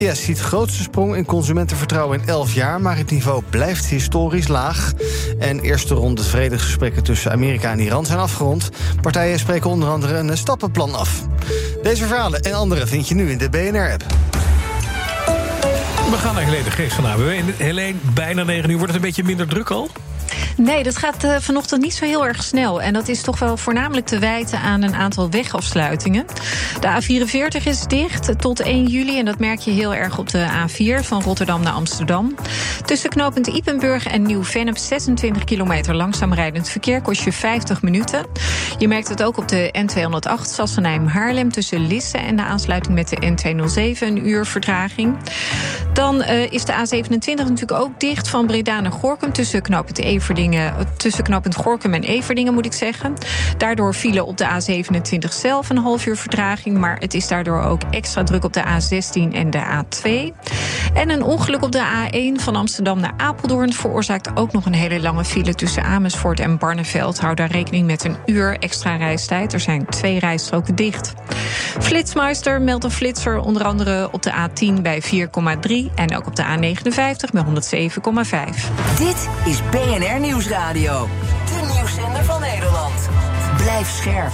CBS ziet grootste sprong in consumentenvertrouwen in 11 jaar... maar het niveau blijft historisch laag. En eerste ronde vredesgesprekken tussen Amerika en Iran zijn afgerond. Partijen spreken onder andere een stappenplan af. Deze verhalen en andere vind je nu in de BNR-app. We gaan naar Helene Geest van AWB. Helene, bijna 9 uur. Wordt het een beetje minder druk al? Nee, dat gaat vanochtend niet zo heel erg snel. En dat is toch wel voornamelijk te wijten aan een aantal wegafsluitingen. De A44 is dicht tot 1 juli. En dat merk je heel erg op de A4 van Rotterdam naar Amsterdam. Tussen knooppunt Ypenburg en Nieuw-Vennep 26 kilometer langzaam rijdend verkeer kost je 50 minuten. Je merkt het ook op de N208 Sassenheim-Haarlem tussen Lisse en de aansluiting met de N207 een uur vertraging. Dan is de A27 natuurlijk ook dicht van Breda naar Gorinchem tussen knooppunt Gorinchem en Everdingen, moet ik zeggen. Daardoor vielen op de A27 zelf een half uur vertraging, maar het is daardoor ook extra druk op de A16 en de A2. En een ongeluk op de A1 van Amsterdam naar Apeldoorn veroorzaakt ook nog een hele lange file tussen Amersfoort en Barneveld. Hou daar rekening met een uur extra reistijd. Er zijn 2 rijstroken dicht. Flitsmeister meldt een flitser onder andere op de A10 bij 4,3 en ook op de A59 met 107,5. Dit is BNR Nieuwsradio. De nieuwszender van Nederland. Blijf scherp.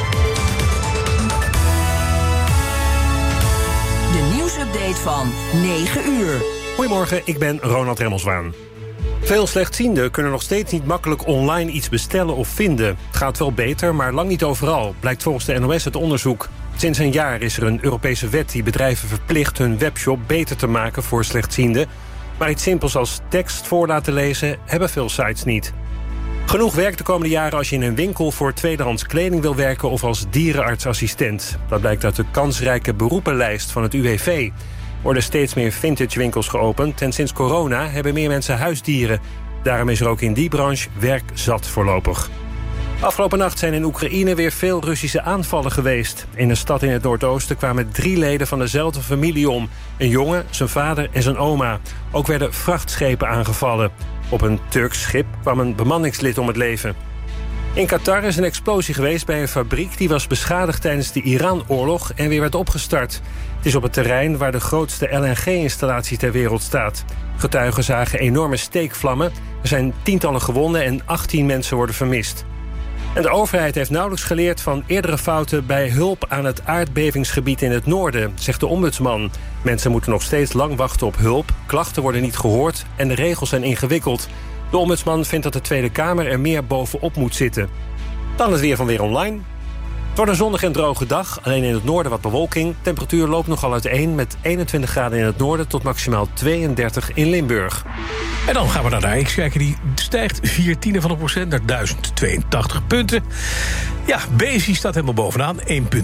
De nieuwsupdate van 9 uur. Goedemorgen, ik ben Ronald Remmelswaan. Veel slechtzienden kunnen nog steeds niet makkelijk online iets bestellen of vinden. Het gaat wel beter, maar lang niet overal, blijkt volgens de NOS het onderzoek. Sinds een jaar is er een Europese wet die bedrijven verplicht hun webshop beter te maken voor slechtzienden. Maar iets simpels als tekst voor laten lezen hebben veel sites niet. Genoeg werk de komende jaren als je in een winkel voor tweedehands kleding wil werken of als dierenartsassistent. Dat blijkt uit de kansrijke beroepenlijst van het UWV. Er worden steeds meer vintage winkels geopend en sinds corona hebben meer mensen huisdieren. Daarom is er ook in die branche werk zat voorlopig. Afgelopen nacht zijn in Oekraïne weer veel Russische aanvallen geweest. In een stad in het noordoosten kwamen 3 leden van dezelfde familie om. Een jongen, zijn vader en zijn oma. Ook werden vrachtschepen aangevallen. Op een Turks schip kwam een bemanningslid om het leven. In Qatar is een explosie geweest bij een fabriek die was beschadigd tijdens de Iran-oorlog en weer werd opgestart. Het is op het terrein waar de grootste LNG-installatie ter wereld staat. Getuigen zagen enorme steekvlammen. Er zijn tientallen gewonden en 18 mensen worden vermist. En de overheid heeft nauwelijks geleerd van eerdere fouten bij hulp aan het aardbevingsgebied in het noorden, zegt de ombudsman. Mensen moeten nog steeds lang wachten op hulp, klachten worden niet gehoord en de regels zijn ingewikkeld. De ombudsman vindt dat de Tweede Kamer er meer bovenop moet zitten. Dan het weer van Weer Online. Het wordt een zonnige en droge dag, alleen in het noorden wat bewolking. Temperatuur loopt nogal uiteen met 21 graden in het noorden tot maximaal 32 in Limburg. En dan gaan we naar de AX kijken. Die stijgt 0,4% naar 1082 punten. Ja, Besi staat helemaal bovenaan,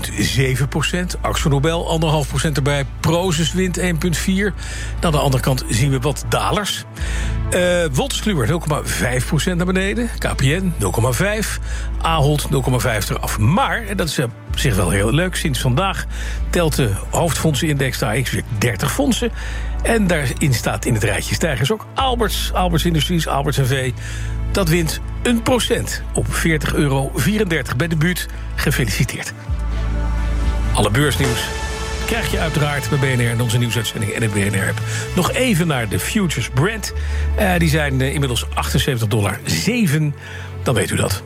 1,7%. Axel Nobel, 1,5% erbij. Prosus wint 1,4%. Aan de andere kant zien we wat dalers. Wolters Kluwer 0,5% naar beneden. KPN 0,5%. Ahold 0,5% eraf. Maar, en dat is op zich wel heel leuk, sinds vandaag telt de hoofdfondsenindex de AX weer 30 fondsen. En daarin staat in het rijtje stijgers ook Alberts Industries, Alberts NV. Dat wint 1% op €40,34 bij de buurt. Gefeliciteerd. Alle beursnieuws krijg je uiteraard bij BNR en onze nieuwsuitzending en het BNR-app. Nog even naar de Futures Brent. Die zijn inmiddels $78,07. Dan weet u dat.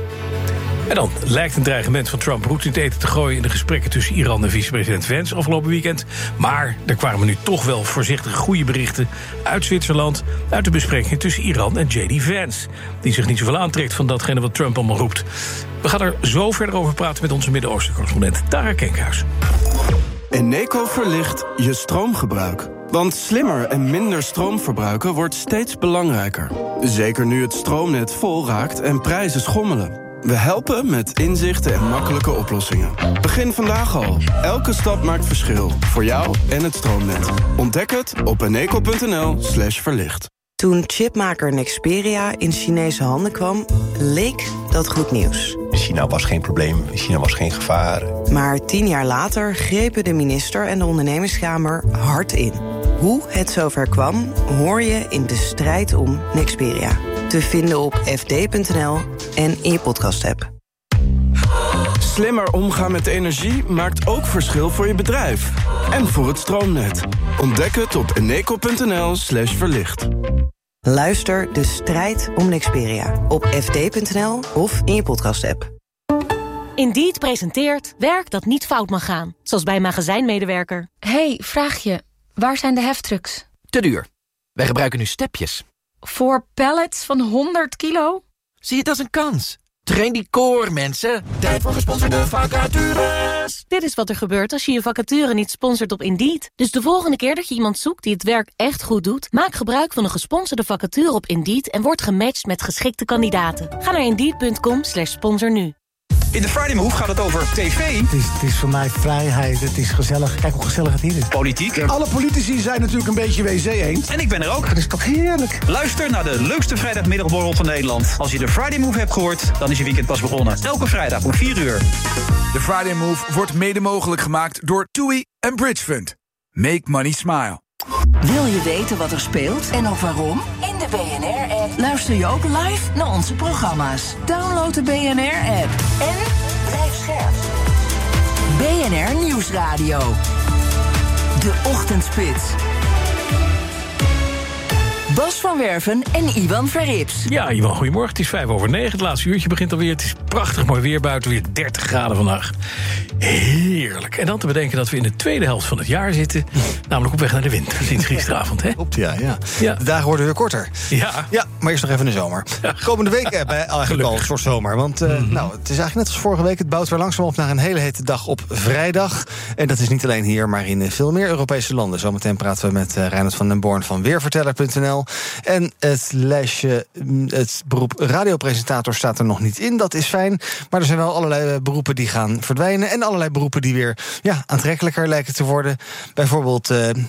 En dan lijkt een dreigement van Trump roet in het eten te gooien in de gesprekken tussen Iran en vicepresident Vance afgelopen weekend. Maar er kwamen nu toch wel voorzichtige goede berichten uit Zwitserland, uit de besprekingen tussen Iran en J.D. Vance, die zich niet zoveel aantrekt van datgene wat Trump allemaal roept. We gaan er zo verder over praten met onze Midden-Oosten-correspondent Tara Kenkhuis. Eneco verlicht je stroomgebruik. Want slimmer en minder stroom verbruiken wordt steeds belangrijker. Zeker nu het stroomnet vol raakt en prijzen schommelen. We helpen met inzichten en makkelijke oplossingen. Begin vandaag al. Elke stap maakt verschil. Voor jou en het stroomnet. Ontdek het op eneco.nl/verlicht. Toen chipmaker Nexperia in Chinese handen kwam, leek dat goed nieuws. China was geen probleem, China was geen gevaar. Maar 10 jaar later grepen de minister en de ondernemingskamer hard in. Hoe het zover kwam, hoor je in de strijd om Nexperia. Te vinden op fd.nl en in je podcast-app. Slimmer omgaan met energie maakt ook verschil voor je bedrijf. En voor het stroomnet. Ontdek het op eneco.nl/verlicht. Luister De Strijd om Nexperia op fd.nl of in je podcast-app. Indeed presenteert werk dat niet fout mag gaan. Zoals bij een magazijnmedewerker. Hey, vraagje. Waar zijn de heftrucks? Te duur. Wij gebruiken nu stepjes. Voor pallets van 100 kilo? Zie het als een kans. Train die core, mensen. Tijd voor gesponsorde vacatures. Dit is wat er gebeurt als je je vacature niet sponsort op Indeed. Dus de volgende keer dat je iemand zoekt die het werk echt goed doet, maak gebruik van een gesponsorde vacature op Indeed en word gematcht met geschikte kandidaten. Ga naar Indeed.com/sponsor nu. In de Friday Move gaat het over tv. Het is voor mij vrijheid, het is gezellig. Kijk hoe gezellig het hier is. Politiek. Alle politici zijn natuurlijk een beetje WC eens. En ik ben er ook. Dat is toch heerlijk. Luister naar de leukste vrijdagmiddagborrel van Nederland. Als je de Friday Move hebt gehoord, dan is je weekend pas begonnen. Elke vrijdag om 4 uur. De Friday Move wordt mede mogelijk gemaakt door TUI en Bridge Fund. Make money smile. Wil je weten wat er speelt en ook waarom? In de BNR-app luister je ook live naar onze programma's. Download de BNR-app en blijf scherp. BNR Nieuwsradio. De Ochtendspits. Bas van Werven en Iwan Verrips. Ja, Iwan, goedemorgen. Het is 9:05. Het laatste uurtje begint alweer. Het is prachtig mooi weer buiten. Weer 30 graden vandaag. Heerlijk. En dan te bedenken dat we in de tweede helft van het jaar zitten. Namelijk op weg naar de winter, sinds gisteravond. Hè? Klopt, ja. De dagen worden weer korter. Ja, maar eerst nog even de zomer. Ja. Komende week eigenlijk al een soort zomer. Want het is eigenlijk net als vorige week. Het bouwt weer langzaam op naar een hele hete dag op vrijdag. En dat is niet alleen hier, maar in veel meer Europese landen. Zometeen praten we met Reinhard van den Born van Weerverteller.nl. En het lijstje, het beroep radiopresentator staat er nog niet in. Dat is fijn. Maar er zijn wel allerlei beroepen die gaan verdwijnen. En allerlei beroepen die weer aantrekkelijker lijken te worden. Bijvoorbeeld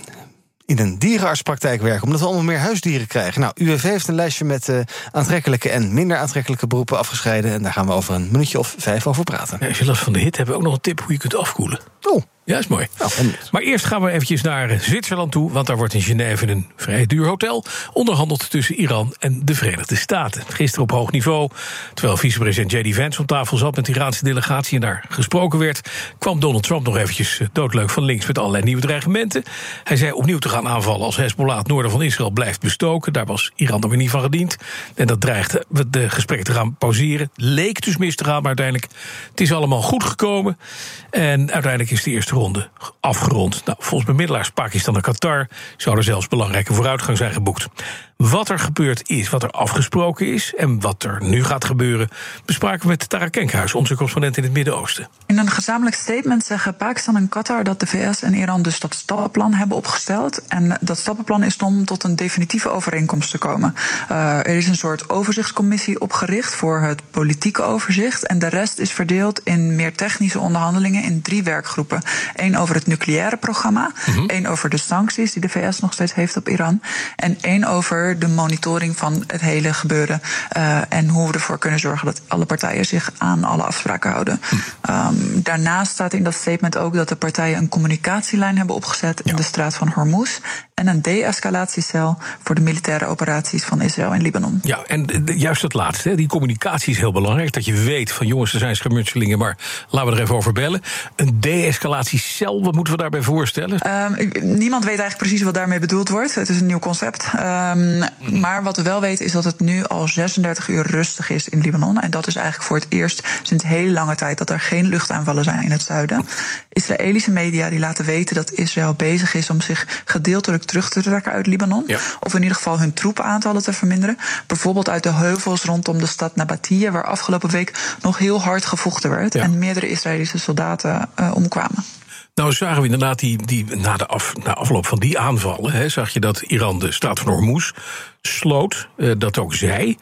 in een dierenartspraktijk werken, omdat we allemaal meer huisdieren krijgen. Nou, UWV heeft een lijstje met aantrekkelijke en minder aantrekkelijke beroepen afgescheiden. En daar gaan we over een minuutje of 5 over praten. Ja, als je last van de hitte hebben we ook nog een tip hoe je kunt afkoelen. Oh. Ja, is mooi. Maar eerst gaan we eventjes naar Zwitserland toe, want daar wordt in Genève in een vrij duur hotel onderhandeld tussen Iran en de Verenigde Staten. Gisteren op hoog niveau, terwijl vicepresident J.D. Vance op tafel zat met de Iraanse delegatie en daar gesproken werd, kwam Donald Trump nog eventjes doodleuk van links met allerlei nieuwe dreigementen. Hij zei opnieuw te gaan aanvallen als Hezbollah het noorden van Israël blijft bestoken. Daar was Iran dan weer niet van gediend. En dat dreigde de gesprekken te gaan pauzeren. Leek dus mis te gaan, maar uiteindelijk het is allemaal goed gekomen. En uiteindelijk is de eerste ronde afgerond. Nou, volgens bemiddelaars Pakistan en Qatar zou er zelfs belangrijke vooruitgang zijn geboekt. Wat er gebeurd is, wat er afgesproken is en wat er nu gaat gebeuren, bespraken we met Tara Kenkhuis, onze correspondent in het Midden-Oosten. In een gezamenlijk statement zeggen Pakistan en Qatar dat de VS en Iran dus dat stappenplan hebben opgesteld. En dat stappenplan is om tot een definitieve overeenkomst te komen. Er is een soort overzichtscommissie opgericht voor het politieke overzicht. En de rest is verdeeld in meer technische onderhandelingen in 3 werkgroepen. 1 over het nucleaire programma, 1 over de sancties die de VS nog steeds heeft op Iran en 1 over de monitoring van het hele gebeuren en hoe we ervoor kunnen zorgen dat alle partijen zich aan alle afspraken houden. Daarnaast staat in dat statement ook dat de partijen een communicatielijn hebben opgezet in de straat van Hormuz en een de-escalatiecel voor de militaire operaties van Israël en Libanon. Ja, en juist dat laatste, die communicatie is heel belangrijk. Dat je weet van jongens, er zijn schermutselingen, maar laten we er even over bellen. Een de-escalatiecel, wat moeten we daarbij voorstellen? Niemand weet eigenlijk precies wat daarmee bedoeld wordt. Het is een nieuw concept. Maar wat we wel weten is dat het nu al 36 uur rustig is in Libanon. En dat is eigenlijk voor het eerst sinds hele lange tijd dat er geen luchtaanvallen zijn in het zuiden. Israëlische media die laten weten dat Israël bezig is om zich gedeeltelijk terug te trekken uit Libanon. Ja. Of in ieder geval hun troepenaantallen te verminderen. Bijvoorbeeld uit de heuvels rondom de stad Nabatia, waar afgelopen week nog heel hard gevochten werd. En meerdere Israëlische soldaten omkwamen. Nou, zagen we inderdaad na afloop van die aanvallen, zag je dat Iran de straat van Hormuz sloot, dat ook zij.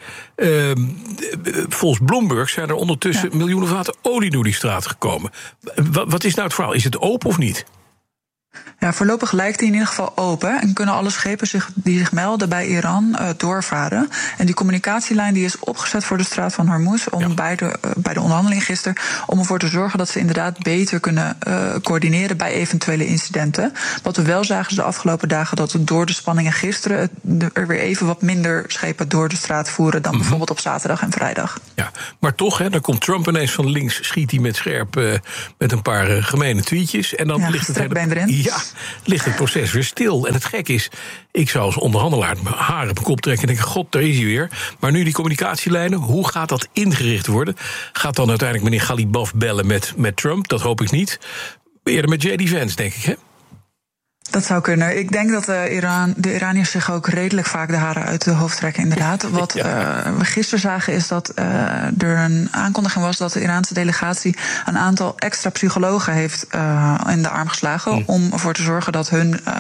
Volgens Bloomberg zijn er ondertussen miljoenen vaten olie door die straat gekomen. Wat is nou het verhaal? Is het open of niet? Ja, voorlopig lijkt die in ieder geval open en kunnen alle schepen die zich melden bij Iran doorvaren. En die communicatielijn die is opgezet voor de straat van Hormuz bij de onderhandeling gisteren, om ervoor te zorgen dat ze inderdaad beter kunnen coördineren bij eventuele incidenten. Wat we wel zagen de afgelopen dagen, dat door de spanningen gisteren er weer even wat minder schepen door de straat voeren dan bijvoorbeeld op zaterdag en vrijdag. Ja, maar toch, dan komt Trump ineens van links, schiet hij met scherp met een paar gemene tweetjes en dan ligt ligt het proces weer stil. En het gek is, ik zou als onderhandelaar mijn haren op mijn kop trekken en denken, god, daar is hij weer. Maar nu die communicatielijnen, hoe gaat dat ingericht worden? Gaat dan uiteindelijk meneer Ghalibaf bellen met Trump? Dat hoop ik niet. Eerder met J.D. Vance, denk ik, hè? Dat zou kunnen. Ik denk dat de Iraniërs zich ook redelijk vaak de haren uit de hoofd trekken, inderdaad. Wat we gisteren zagen is dat er een aankondiging was dat de Iraanse delegatie een aantal extra psychologen heeft in de arm geslagen om ervoor te zorgen dat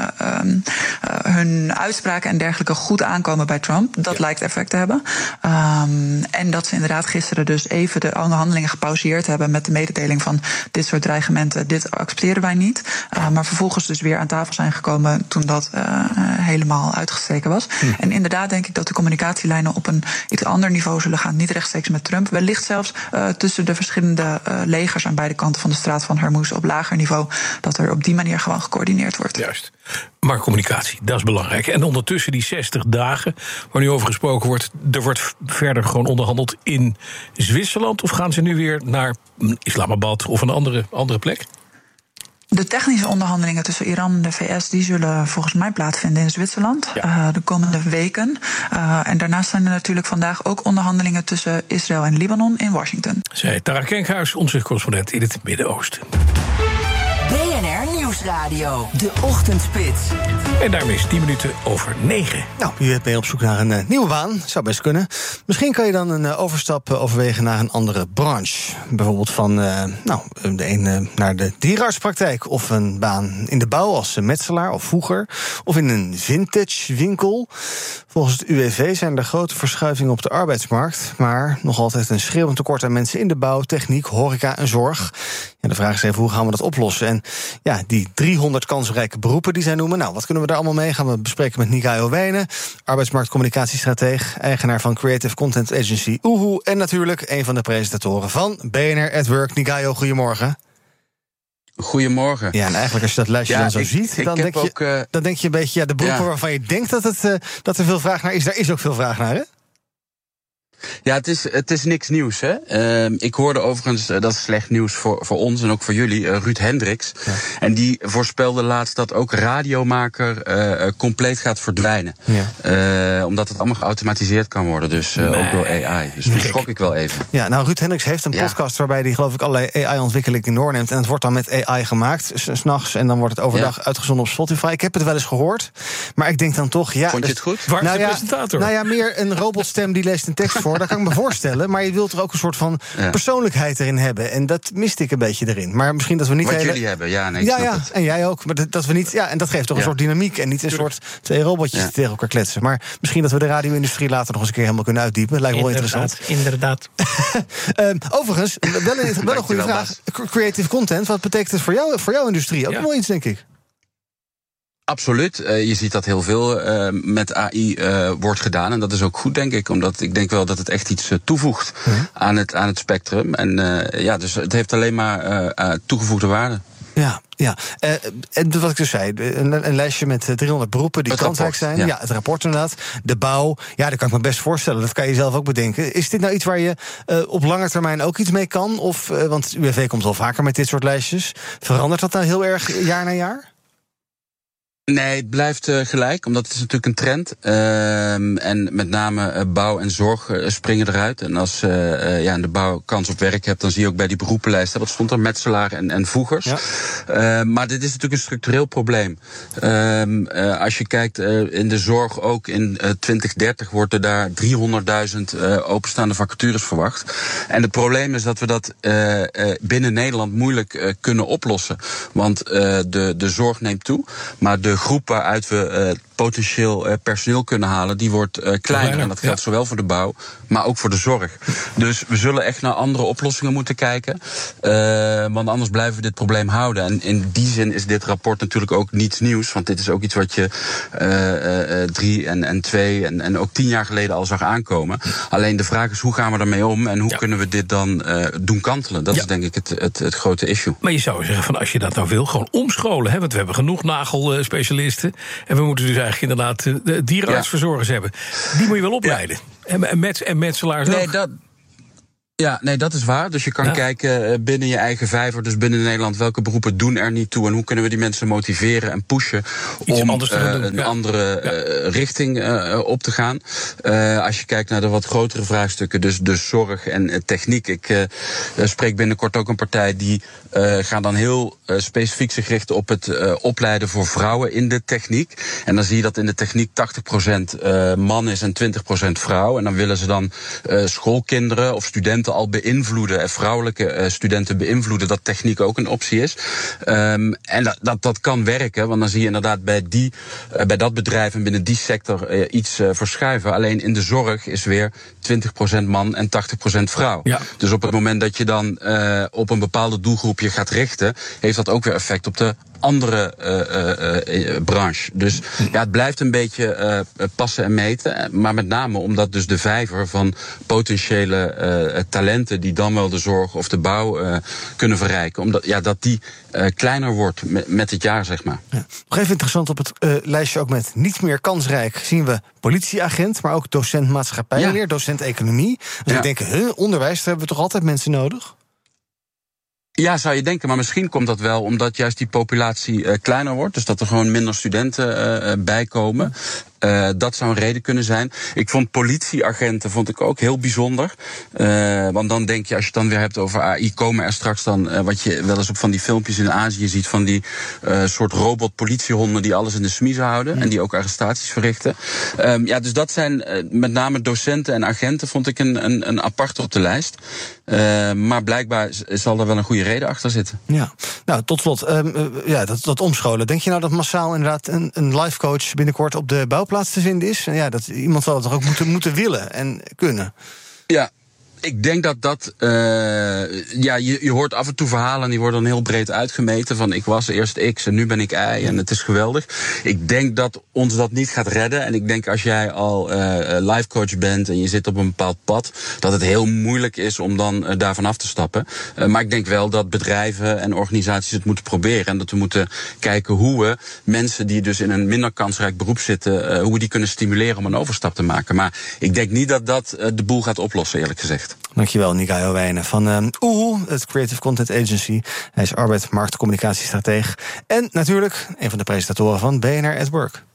hun uitspraken en dergelijke goed aankomen bij Trump. Dat lijkt effect te hebben. En dat ze inderdaad gisteren dus even de onderhandelingen gepauzeerd hebben met de mededeling van dit soort dreigementen, dit accepteren wij niet. Maar vervolgens dus weer aan tafel zijn gekomen toen dat helemaal uitgestreken was. En inderdaad denk ik dat de communicatielijnen op een iets ander niveau zullen gaan. Niet rechtstreeks met Trump. Wellicht zelfs tussen de verschillende legers aan beide kanten van de straat van Hormuz op lager niveau. Dat er op die manier gewoon gecoördineerd wordt. Juist. Maar communicatie, dat is belangrijk. En ondertussen die 60 dagen waar nu over gesproken wordt, er wordt verder gewoon onderhandeld in Zwitserland? Of gaan ze nu weer naar Islamabad of een andere plek? De technische onderhandelingen tussen Iran en de VS die zullen volgens mij plaatsvinden in Zwitserland de komende weken. En daarnaast zijn er natuurlijk vandaag ook onderhandelingen tussen Israël en Libanon in Washington. Zij Tara Kenkhuis, onze correspondent in het Midden-Oosten. BNR Nieuwsradio, de ochtendspits. En daarmee is 10:09. Nou, u bent op zoek naar een nieuwe baan. Zou best kunnen. Misschien kan je dan een overstap overwegen naar een andere branche. Bijvoorbeeld van de een naar de dierenartspraktijk. Of een baan in de bouw als metselaar of voeger. Of in een vintage winkel. Volgens het UWV zijn er grote verschuivingen op de arbeidsmarkt. Maar nog altijd een schreeuwend tekort aan mensen in de bouw, techniek, horeca en zorg. Ja, de vraag is even, hoe gaan we dat oplossen? En ja, die 300 kansrijke beroepen die zij noemen. Nou, wat kunnen we daar allemaal mee? Gaan we bespreken met Nigayo Wijnen, arbeidsmarktcommunicatiestratege, eigenaar van Creative Content Agency Uhu. En natuurlijk een van de presentatoren van BNR at Work. Nigayo, goedemorgen. Goedemorgen. Ja, en eigenlijk als je dat lijstje dan zo ziet, dan denk je een beetje, de beroepen waarvan je denkt dat er veel vraag naar is, daar is ook veel vraag naar, hè? Ja, het is niks nieuws, hè. Ik hoorde overigens, dat is slecht nieuws voor ons en ook voor jullie, Ruud Hendricks. Ja. En die voorspelde laatst dat ook radiomaker compleet gaat verdwijnen. Ja. Omdat het allemaal geautomatiseerd kan worden, dus ook door AI. Dus toen schrok ik wel even. Ja, nou, Ruud Hendricks heeft een podcast waarbij hij, geloof ik, allerlei AI-ontwikkelingen doorneemt. En het wordt dan met AI gemaakt, 's nachts, en dan wordt het overdag uitgezonden op Spotify. Ik heb het wel eens gehoord, maar ik denk dan toch, Vond je het goed? Waar is de presentator? Nou ja, meer een robotstem die leest een tekst voor. Dat kan ik me voorstellen, maar je wilt er ook een soort van persoonlijkheid erin hebben. En dat miste ik een beetje erin. Maar misschien dat we niet... Wat jullie hebben, ik snap het. En jij ook. Maar dat we niet... Ja, en dat geeft toch een soort dynamiek en niet een soort twee robotjes die tegen elkaar kletsen. Maar misschien dat we de radio-industrie later nog eens een keer helemaal kunnen uitdiepen. Lijkt me wel interessant. Inderdaad. Overigens, wel een goede vraag. Creative content, wat betekent het voor jouw industrie? Ook wel iets, denk ik. Absoluut. Je ziet dat heel veel met AI wordt gedaan. En dat is ook goed, denk ik. Omdat ik denk wel dat het echt iets toevoegt aan het spectrum. En dus het heeft alleen maar toegevoegde waarde. Ja. En wat ik dus zei, een lijstje met 300 beroepen die kansrijk zijn. Ja, het rapport inderdaad. De bouw, ja, dat kan ik me best voorstellen. Dat kan je zelf ook bedenken. Is dit nou iets waar je op lange termijn ook iets mee kan? Of, want UWV komt wel vaker met dit soort lijstjes. Verandert dat nou heel erg jaar na jaar? Nee, het blijft gelijk, omdat het is natuurlijk een trend. En met name bouw en zorg springen eruit. En als je in de bouw kans op werk hebt, dan zie je ook bij die beroepenlijsten, wat stond er, metselaar en voegers. Ja. Maar dit is natuurlijk een structureel probleem. Als je kijkt in de zorg ook, in 2030 worden daar 300.000 openstaande vacatures verwacht. En het probleem is dat we dat binnen Nederland moeilijk kunnen oplossen. Want de zorg neemt toe, maar de de groep waaruit we potentieel personeel kunnen halen, die wordt kleiner. En dat geldt zowel voor de bouw, maar ook voor de zorg. Dus we zullen echt naar andere oplossingen moeten kijken. Want anders blijven we dit probleem houden. En in die zin is dit rapport natuurlijk ook niets nieuws. Want dit is ook iets wat je 3 en 2 en ook 10 jaar geleden al zag aankomen. Alleen de vraag is, hoe gaan we ermee om? En hoe kunnen we dit dan doen kantelen? Dat is denk ik het grote issue. Maar je zou zeggen, van als je dat nou wil, gewoon omscholen. Hè? Want we hebben genoeg nagelspecialisten. En we moeten dus eigenlijk inderdaad dierenartsverzorgers hebben. Die moet je wel opleiden. En metselaars ook. Nee, dat is waar. Dus je kan kijken binnen je eigen vijver, dus binnen Nederland, welke beroepen doen er niet toe en hoe kunnen we die mensen motiveren en pushen om een andere richting op te gaan. Als je kijkt naar de wat grotere vraagstukken, dus zorg en techniek. Ik spreek binnenkort ook een partij die gaat dan heel specifiek zich richten op het opleiden voor vrouwen in de techniek. En dan zie je dat in de techniek 80% man is en 20% vrouw. En dan willen ze dan schoolkinderen of studenten al beïnvloeden, vrouwelijke studenten beïnvloeden, dat techniek ook een optie is. En dat kan werken, want dan zie je inderdaad bij dat bedrijf en binnen die sector iets verschuiven. Alleen in de zorg is weer 20% man en 80% vrouw. Ja. Dus op het moment dat je dan op een bepaalde doelgroepje gaat richten, heeft dat ook weer effect op de andere branche. Dus het blijft een beetje passen en meten. Maar met name omdat dus de vijver van potentiële talenten die dan wel de zorg of de bouw kunnen verrijken, omdat dat die kleiner wordt met het jaar, zeg maar. Ja. Nog even interessant, op het lijstje ook met niet meer kansrijk zien we politieagent, maar ook docent maatschappijleer, docent economie. Dus ik denk, onderwijs, daar hebben we toch altijd mensen nodig? Ja, zou je denken, maar misschien komt dat wel omdat juist die populatie kleiner wordt. Dus dat er gewoon minder studenten bijkomen. Dat zou een reden kunnen zijn. Ik vond politieagenten ook heel bijzonder. Want dan denk je, als je het dan weer hebt over AI, komen er straks dan, wat je wel eens op van die filmpjes in Azië ziet, van die soort robotpolitiehonden die alles in de smiezen houden en die ook arrestaties verrichten. Dus dat zijn met name docenten en agenten, vond ik een aparte op de lijst. Maar blijkbaar zal er wel een goede reden achter zitten. Ja, nou tot slot, dat omscholen. Denk je nou dat massaal inderdaad een life coach binnenkort op de bouwplaats te vinden is? En dat iemand zal het toch ook moeten willen en kunnen? Ja. Ik denk dat je hoort af en toe verhalen en die worden dan heel breed uitgemeten. Van ik was eerst X en nu ben ik Y en het is geweldig. Ik denk dat ons dat niet gaat redden. En ik denk als jij al life coach bent en je zit op een bepaald pad, dat het heel moeilijk is om dan daarvan af te stappen. Maar ik denk wel dat bedrijven en organisaties het moeten proberen. En dat we moeten kijken hoe we mensen die dus in een minder kansrijk beroep zitten, hoe we die kunnen stimuleren om een overstap te maken. Maar ik denk niet dat de boel gaat oplossen, eerlijk gezegd. Dankjewel, Nikai Owijnen van Oehoe, het Creative Content Agency. Hij is arbeid, markt, communicatiestratege. En natuurlijk een van de presentatoren van BNR at Work.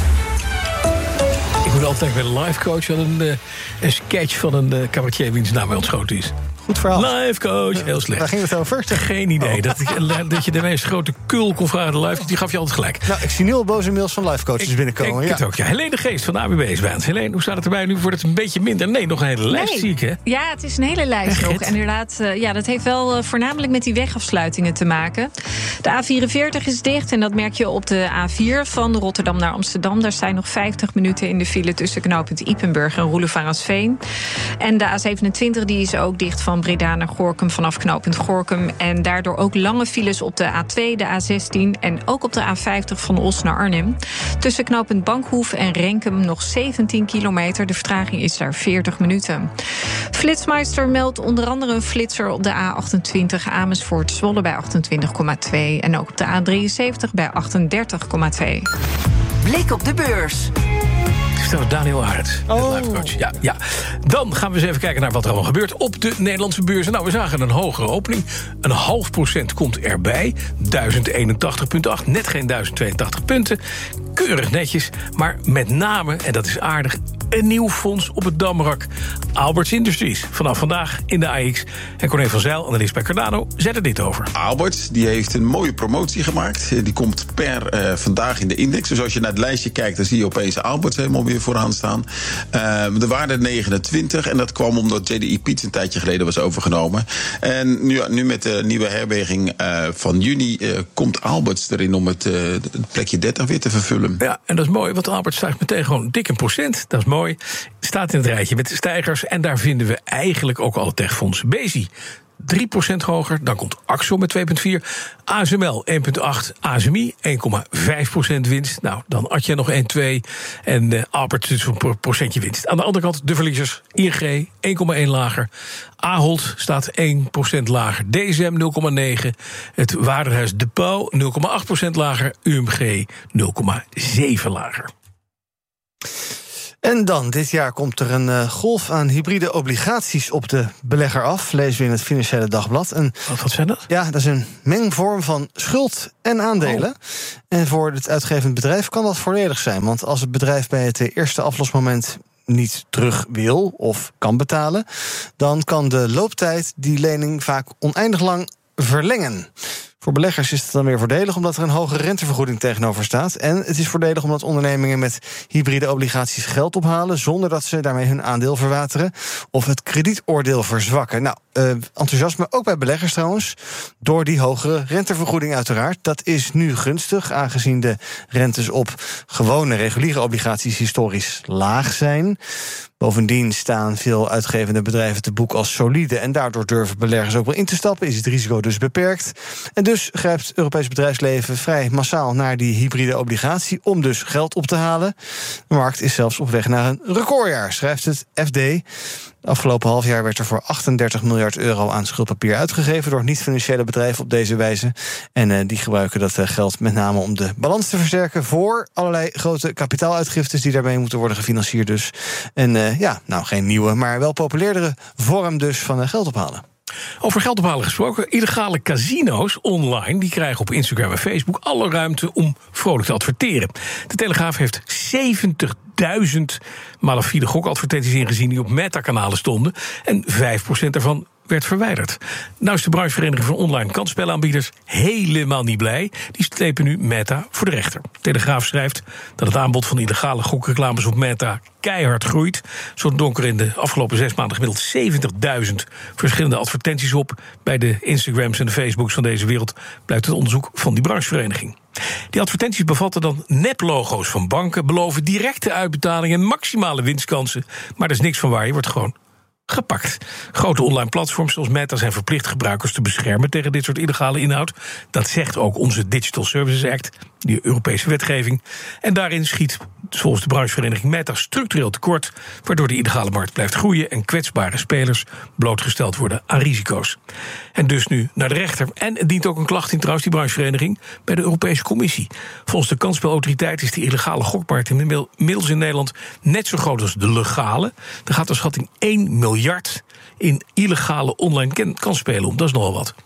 Ik moet altijd bij de live coach aan een sketch van een cabaretier wiens naam bij ontschoten is. Goed verhaal. Live coach, heel slecht. Waar ging het over? Geen idee. Dat je de meest grote kul kon vragen de live, die gaf je altijd gelijk. Nou, ik zie nu al boze mails van live coaches binnenkomen. Ik het ook, ja. Helene de Geest van de AWB is bij ons. Helene, hoe staat het erbij? Nu wordt het een beetje minder. Nee, nog een hele lijst zie ik, hè? Ja, het is een hele lijst nog. En inderdaad, dat heeft wel voornamelijk met die wegafsluitingen te maken. De A44 is dicht en dat merk je op de A4 van Rotterdam naar Amsterdam. Daar zijn nog 50 minuten in de file tussen knooppunt Ypenburg en Roelevarensveen. En de A27 die is ook dicht van Breda naar Gorinchem vanaf knooppunt Gorinchem. En daardoor ook lange files op de A2, de A16 en ook op de A50 van Os naar Arnhem. Tussen knooppunt Bankhoef en Renkum nog 17 kilometer. De vertraging is daar 40 minuten. Flitsmeister meldt onder andere een flitser op de A28 Amersfoort-Zwolle bij 28,2. En ook op de A73 bij 38,2. Blik op de beurs. Daniel Aert, live coach. Ja. Dan gaan we eens even kijken naar wat er allemaal gebeurt op de Nederlandse beurzen. Nou, we zagen een hogere opening. 0,5% komt erbij. 1081,8. Net geen 1082 punten. Keurig netjes. Maar met name, en dat is aardig, een nieuw fonds op het Damrak. Aalberts Industries. Vanaf vandaag in de AX. En Corné van Zijl, analist bij Cardano, zet er dit over. Aalberts die heeft een mooie promotie gemaakt. Die komt per vandaag in de index. Dus als je naar het lijstje kijkt, dan zie je opeens Aalberts helemaal weer vooraan staan. De waarde 29. En dat kwam omdat JDE Peets een tijdje geleden was overgenomen. En nu met de nieuwe herweging van juni komt Aalberts erin om het plekje 30 weer te vervullen. Ja, en dat is mooi, want Aalberts stijgt meteen gewoon dik een procent. Dat is mooi. Staat in het rijtje met de stijgers. En daar vinden we eigenlijk ook alle techfondsen. Bezi 3% hoger. Dan komt Axel met 2,4. ASML 1,8. ASMI 1,5% winst. Nou, dan Adyen nog 1,2. En Aalberts dus een procentje winst. Aan de andere kant de verliezers. ING 1,1 lager. Ahold staat 1% lager. DSM 0,9. Het Waardenhuis De Pauw 0,8% lager. UMG 0,7 lager. En dan, dit jaar komt er een golf aan hybride obligaties op de belegger af. Lezen we in het Financiële Dagblad. En, wat zijn dat? Ja, dat is een mengvorm van schuld en aandelen. Oh. En voor het uitgevend bedrijf kan dat voordelig zijn. Want als het bedrijf bij het eerste aflosmoment niet terug wil of kan betalen, dan kan de looptijd die lening vaak oneindig lang verlengen. Voor beleggers is het dan weer voordelig omdat er een hoge rentevergoeding tegenover staat. En het is voordelig omdat ondernemingen met hybride obligaties geld ophalen zonder dat ze daarmee hun aandeel verwateren of het kredietoordeel verzwakken. Nou, enthousiasme ook bij beleggers trouwens, door die hogere rentevergoeding uiteraard. Dat is nu gunstig, aangezien de rentes op gewone reguliere obligaties historisch laag zijn. Bovendien staan veel uitgevende bedrijven te boek als solide en daardoor durven beleggers ook wel in te stappen, is het risico dus beperkt. En dus grijpt het Europees bedrijfsleven vrij massaal naar die hybride obligatie om dus geld op te halen. De markt is zelfs op weg naar een recordjaar, schrijft het FD. De afgelopen half jaar werd er voor 38 miljard euro aan schuldpapier uitgegeven door niet-financiële bedrijven op deze wijze. En die gebruiken dat geld met name om de balans te versterken voor allerlei grote kapitaaluitgiftes die daarmee moeten worden gefinancierd dus. En geen nieuwe, maar wel populairdere vorm dus van geld ophalen. Over geld ophalen gesproken, illegale casino's online die krijgen op Instagram en Facebook alle ruimte om vrolijk te adverteren. De Telegraaf heeft 70.000 malafide gokadvertenties ingezien die op Meta-kanalen stonden. En 5% daarvan werd verwijderd. Nou is de branchevereniging van online kansspelaanbieders helemaal niet blij. Die slepen nu Meta voor de rechter. Telegraaf schrijft dat het aanbod van illegale gokreclames op Meta keihard groeit. Zo donker in de afgelopen 6 maanden gemiddeld 70.000 verschillende advertenties op. Bij de Instagrams en de Facebooks van deze wereld blijkt het onderzoek van die branchevereniging. Die advertenties bevatten dan neplogo's van banken, beloven directe uitbetalingen en maximale winstkansen. Maar er is niks van waar, je wordt gewoon gepakt. Grote online platforms zoals Meta zijn verplicht gebruikers te beschermen tegen dit soort illegale inhoud. Dat zegt ook onze Digital Services Act, die Europese wetgeving. En daarin schiet volgens de branchevereniging Meta structureel tekort, waardoor de illegale markt blijft groeien en kwetsbare spelers blootgesteld worden aan risico's. En dus nu naar de rechter. En het dient ook een klacht in trouwens, die branchevereniging, bij de Europese Commissie. Volgens de kansspelautoriteit is die illegale gokmarkt inmiddels in Nederland net zo groot als de legale. Er gaat naar schatting 1 miljard in illegale online kansspelen om. Dat is nogal wat.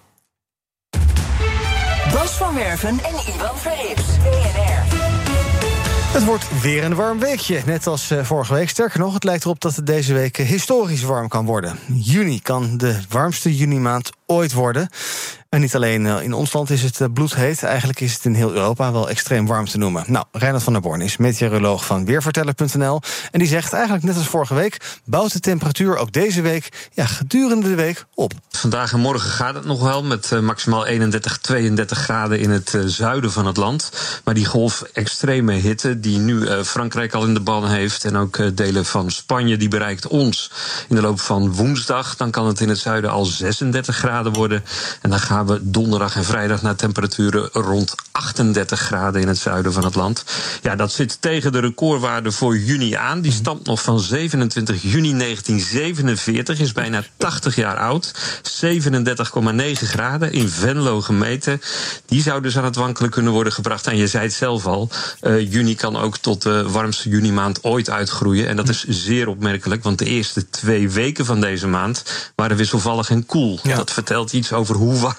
Bas van Werven en Ivan Verrips. BNR. Het wordt weer een warm weekje, net als vorige week. Sterker nog, het lijkt erop dat het deze week historisch warm kan worden. Juni kan de warmste junimaand ooit worden. En niet alleen in ons land is het bloedheet. Eigenlijk is het in heel Europa wel extreem warm te noemen. Nou, Reinhard van der Born is meteoroloog van Weerverteller.nl. En die zegt eigenlijk net als vorige week, bouwt de temperatuur ook deze week gedurende de week op. Vandaag en morgen gaat het nog wel met maximaal 31, 32 graden in het zuiden van het land. Maar die golf extreme hitte die nu Frankrijk al in de ban heeft en ook delen van Spanje, die bereikt ons in de loop van woensdag. Dan kan het in het zuiden al 36 graden worden. En dan gaan we donderdag en vrijdag naar temperaturen rond 38 graden in het zuiden van het land. Ja, dat zit tegen de recordwaarde voor juni aan. Die stamt nog van 27 juni 1947, is bijna 80 jaar oud. 37,9 graden in Venlo gemeten. Die zou dus aan het wankelen kunnen worden gebracht. En je zei het zelf al, juni kan ook tot de warmste junimaand ooit uitgroeien. En dat is zeer opmerkelijk, want de eerste 2 weken van deze maand waren wisselvallig en koel. Ja. Dat vertelt iets over hoe warm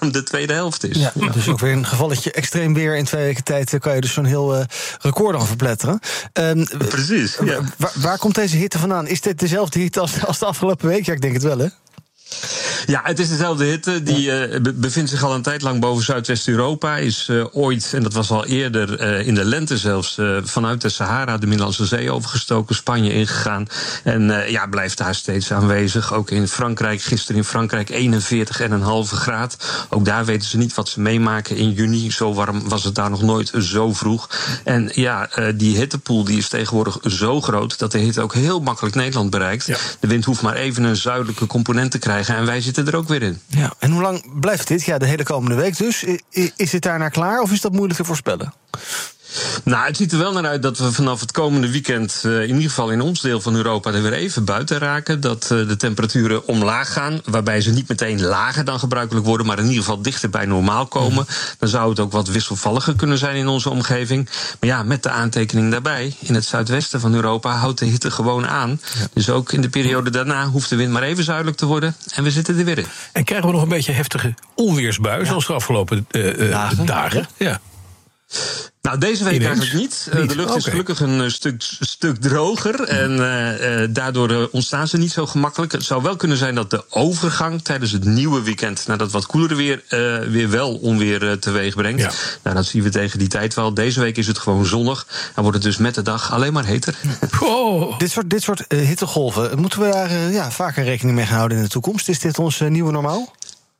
de tweede helft is. Ja, dus ook weer een gevalletje extreem weer in 2 weken tijd kan je dus zo'n heel record dan verpletteren. Precies, ja. Waar komt deze hitte vandaan? Is dit dezelfde hitte als de afgelopen week? Ja, ik denk het wel, hè? Ja, het is dezelfde hitte. Die bevindt zich al een tijd lang boven Zuidwest-Europa. Is ooit, en dat was al eerder in de lente zelfs, vanuit de Sahara de Middellandse Zee overgestoken, Spanje ingegaan. En blijft daar steeds aanwezig. Ook in Frankrijk, gisteren in Frankrijk 41,5 graad. Ook daar weten ze niet wat ze meemaken in juni. Zo warm was het daar nog nooit zo vroeg. En die hittepoel die is tegenwoordig zo groot dat de hitte ook heel makkelijk Nederland bereikt. Ja. De wind hoeft maar even een zuidelijke component te krijgen. En wij zitten er ook weer in. Ja, en hoe lang blijft dit? Ja, de hele komende week dus. Is het daarna klaar of is dat moeilijk te voorspellen? Nou, het ziet er wel naar uit dat we vanaf het komende weekend in ieder geval in ons deel van Europa er weer even buiten raken. Dat de temperaturen omlaag gaan, waarbij ze niet meteen lager dan gebruikelijk worden, maar in ieder geval dichter bij normaal komen. Dan zou het ook wat wisselvalliger kunnen zijn in onze omgeving. Maar ja, met de aantekening daarbij, in het zuidwesten van Europa houdt de hitte gewoon aan. Ja. Dus ook in de periode daarna hoeft de wind maar even zuidelijk te worden en we zitten er weer in. En krijgen we nog een beetje heftige onweersbuien, zoals de afgelopen dagen? Ja. Nou, deze week eigenlijk niet. De lucht is gelukkig een stuk droger. En daardoor ontstaan ze niet zo gemakkelijk. Het zou wel kunnen zijn dat de overgang tijdens het nieuwe weekend naar dat wat koelere weer wel onweer teweeg brengt. Ja. Nou, dat zien we tegen die tijd wel. Deze week is het gewoon zonnig. Dan wordt het dus met de dag alleen maar heter. Oh. Dit soort hittegolven, moeten we daar vaker rekening mee gaan houden in de toekomst? Is dit ons nieuwe normaal?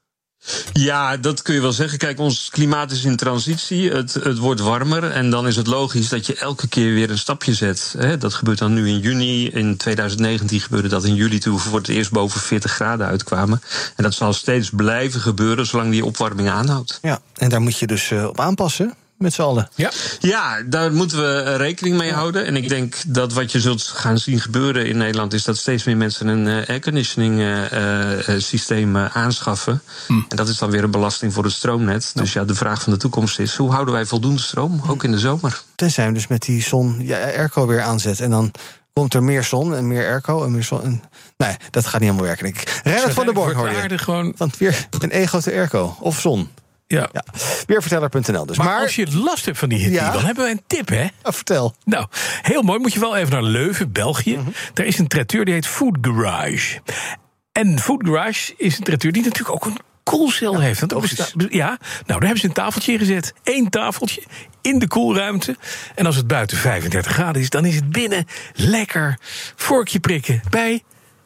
Ja, dat kun je wel zeggen. Kijk, ons klimaat is in transitie. Het wordt warmer en dan is het logisch dat je elke keer weer een stapje zet. Dat gebeurt dan nu in juni. In 2019 gebeurde dat in juli toen we voor het eerst boven 40 graden uitkwamen. En dat zal steeds blijven gebeuren zolang die opwarming aanhoudt. Ja, en daar moet je dus op aanpassen. Met z'n allen. Ja, daar moeten we rekening mee houden. En ik denk dat wat je zult gaan zien gebeuren in Nederland is dat steeds meer mensen een airconditioning systeem aanschaffen. En dat is dan weer een belasting voor het stroomnet. Dus de vraag van de toekomst is, hoe houden wij voldoende stroom, ook in de zomer? Tenzij we dus met die zon airco weer aanzet en dan komt er meer zon en meer airco en meer zon. Nee, dat gaat niet helemaal werken. Reinhard van der Born hoor je. Want weer een e-grote airco of zon. Ja. Weerverteller.nl dus. Maar als je last hebt van die hitte, dan hebben we een tip, hè? Vertel. Nou, heel mooi. Moet je wel even naar Leuven, België. Daar is een traiteur die heet Food Garage. En Food Garage is een traiteur die natuurlijk ook een koelcel heeft. Nou, daar hebben ze een tafeltje gezet. 1 tafeltje in de koelruimte. En als het buiten 35 graden is, dan is het binnen lekker vorkje prikken bij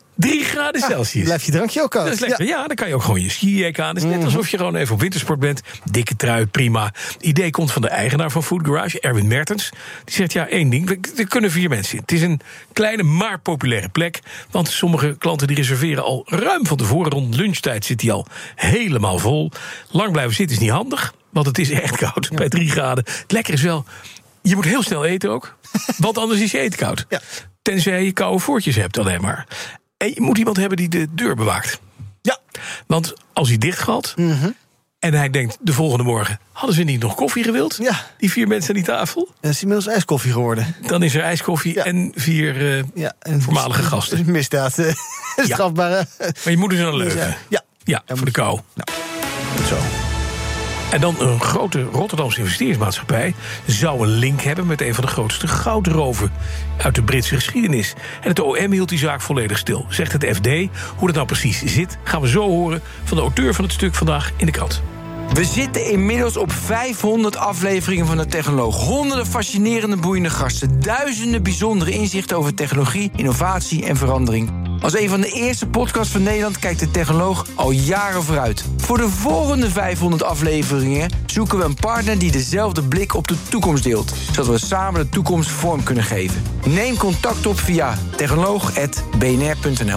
3 graden Celsius. Blijft je drankje ook koud. Dat is lekker. Ja, dan kan je ook gewoon je skijek aan. Het is net alsof je gewoon even op wintersport bent. Dikke trui, prima. Het idee komt van de eigenaar van Food Garage, Erwin Mertens. Die zegt, 1 ding, er kunnen 4 mensen in. Het is een kleine, maar populaire plek. Want sommige klanten die reserveren al ruim van tevoren. Rond lunchtijd zit die al helemaal vol. Lang blijven zitten is niet handig, want het is echt koud bij 3 graden. Het lekker is wel, je moet heel snel eten ook. Want anders is je eten koud. Ja. Tenzij je koude voortjes hebt alleen maar. En je moet iemand hebben die de deur bewaakt. Ja. Want als hij dicht gaat en hij denkt de volgende morgen, hadden ze niet nog koffie gewild? Ja. Die 4 mensen aan die tafel? Het is inmiddels ijskoffie geworden. Dan is er ijskoffie en 4 voormalige gasten. Misdaad. Strafbare. Maar je moet dus naar Leuven. Ja, voor de kou. Nou, goed zo. En dan een grote Rotterdamse investeringsmaatschappij zou een link hebben met een van de grootste goudroven uit de Britse geschiedenis. En het OM hield die zaak volledig stil, zegt het FD. Hoe dat nou precies zit, gaan we zo horen van de auteur van het stuk vandaag in de krant. We zitten inmiddels op 500 afleveringen van de Technoloog. Honderden fascinerende, boeiende gasten. Duizenden bijzondere inzichten over technologie, innovatie en verandering. Als een van de eerste podcasts van Nederland kijkt de Technoloog al jaren vooruit. Voor de volgende 500 afleveringen zoeken we een partner die dezelfde blik op de toekomst deelt. Zodat we samen de toekomst vorm kunnen geven. Neem contact op via technoloog@bnr.nl.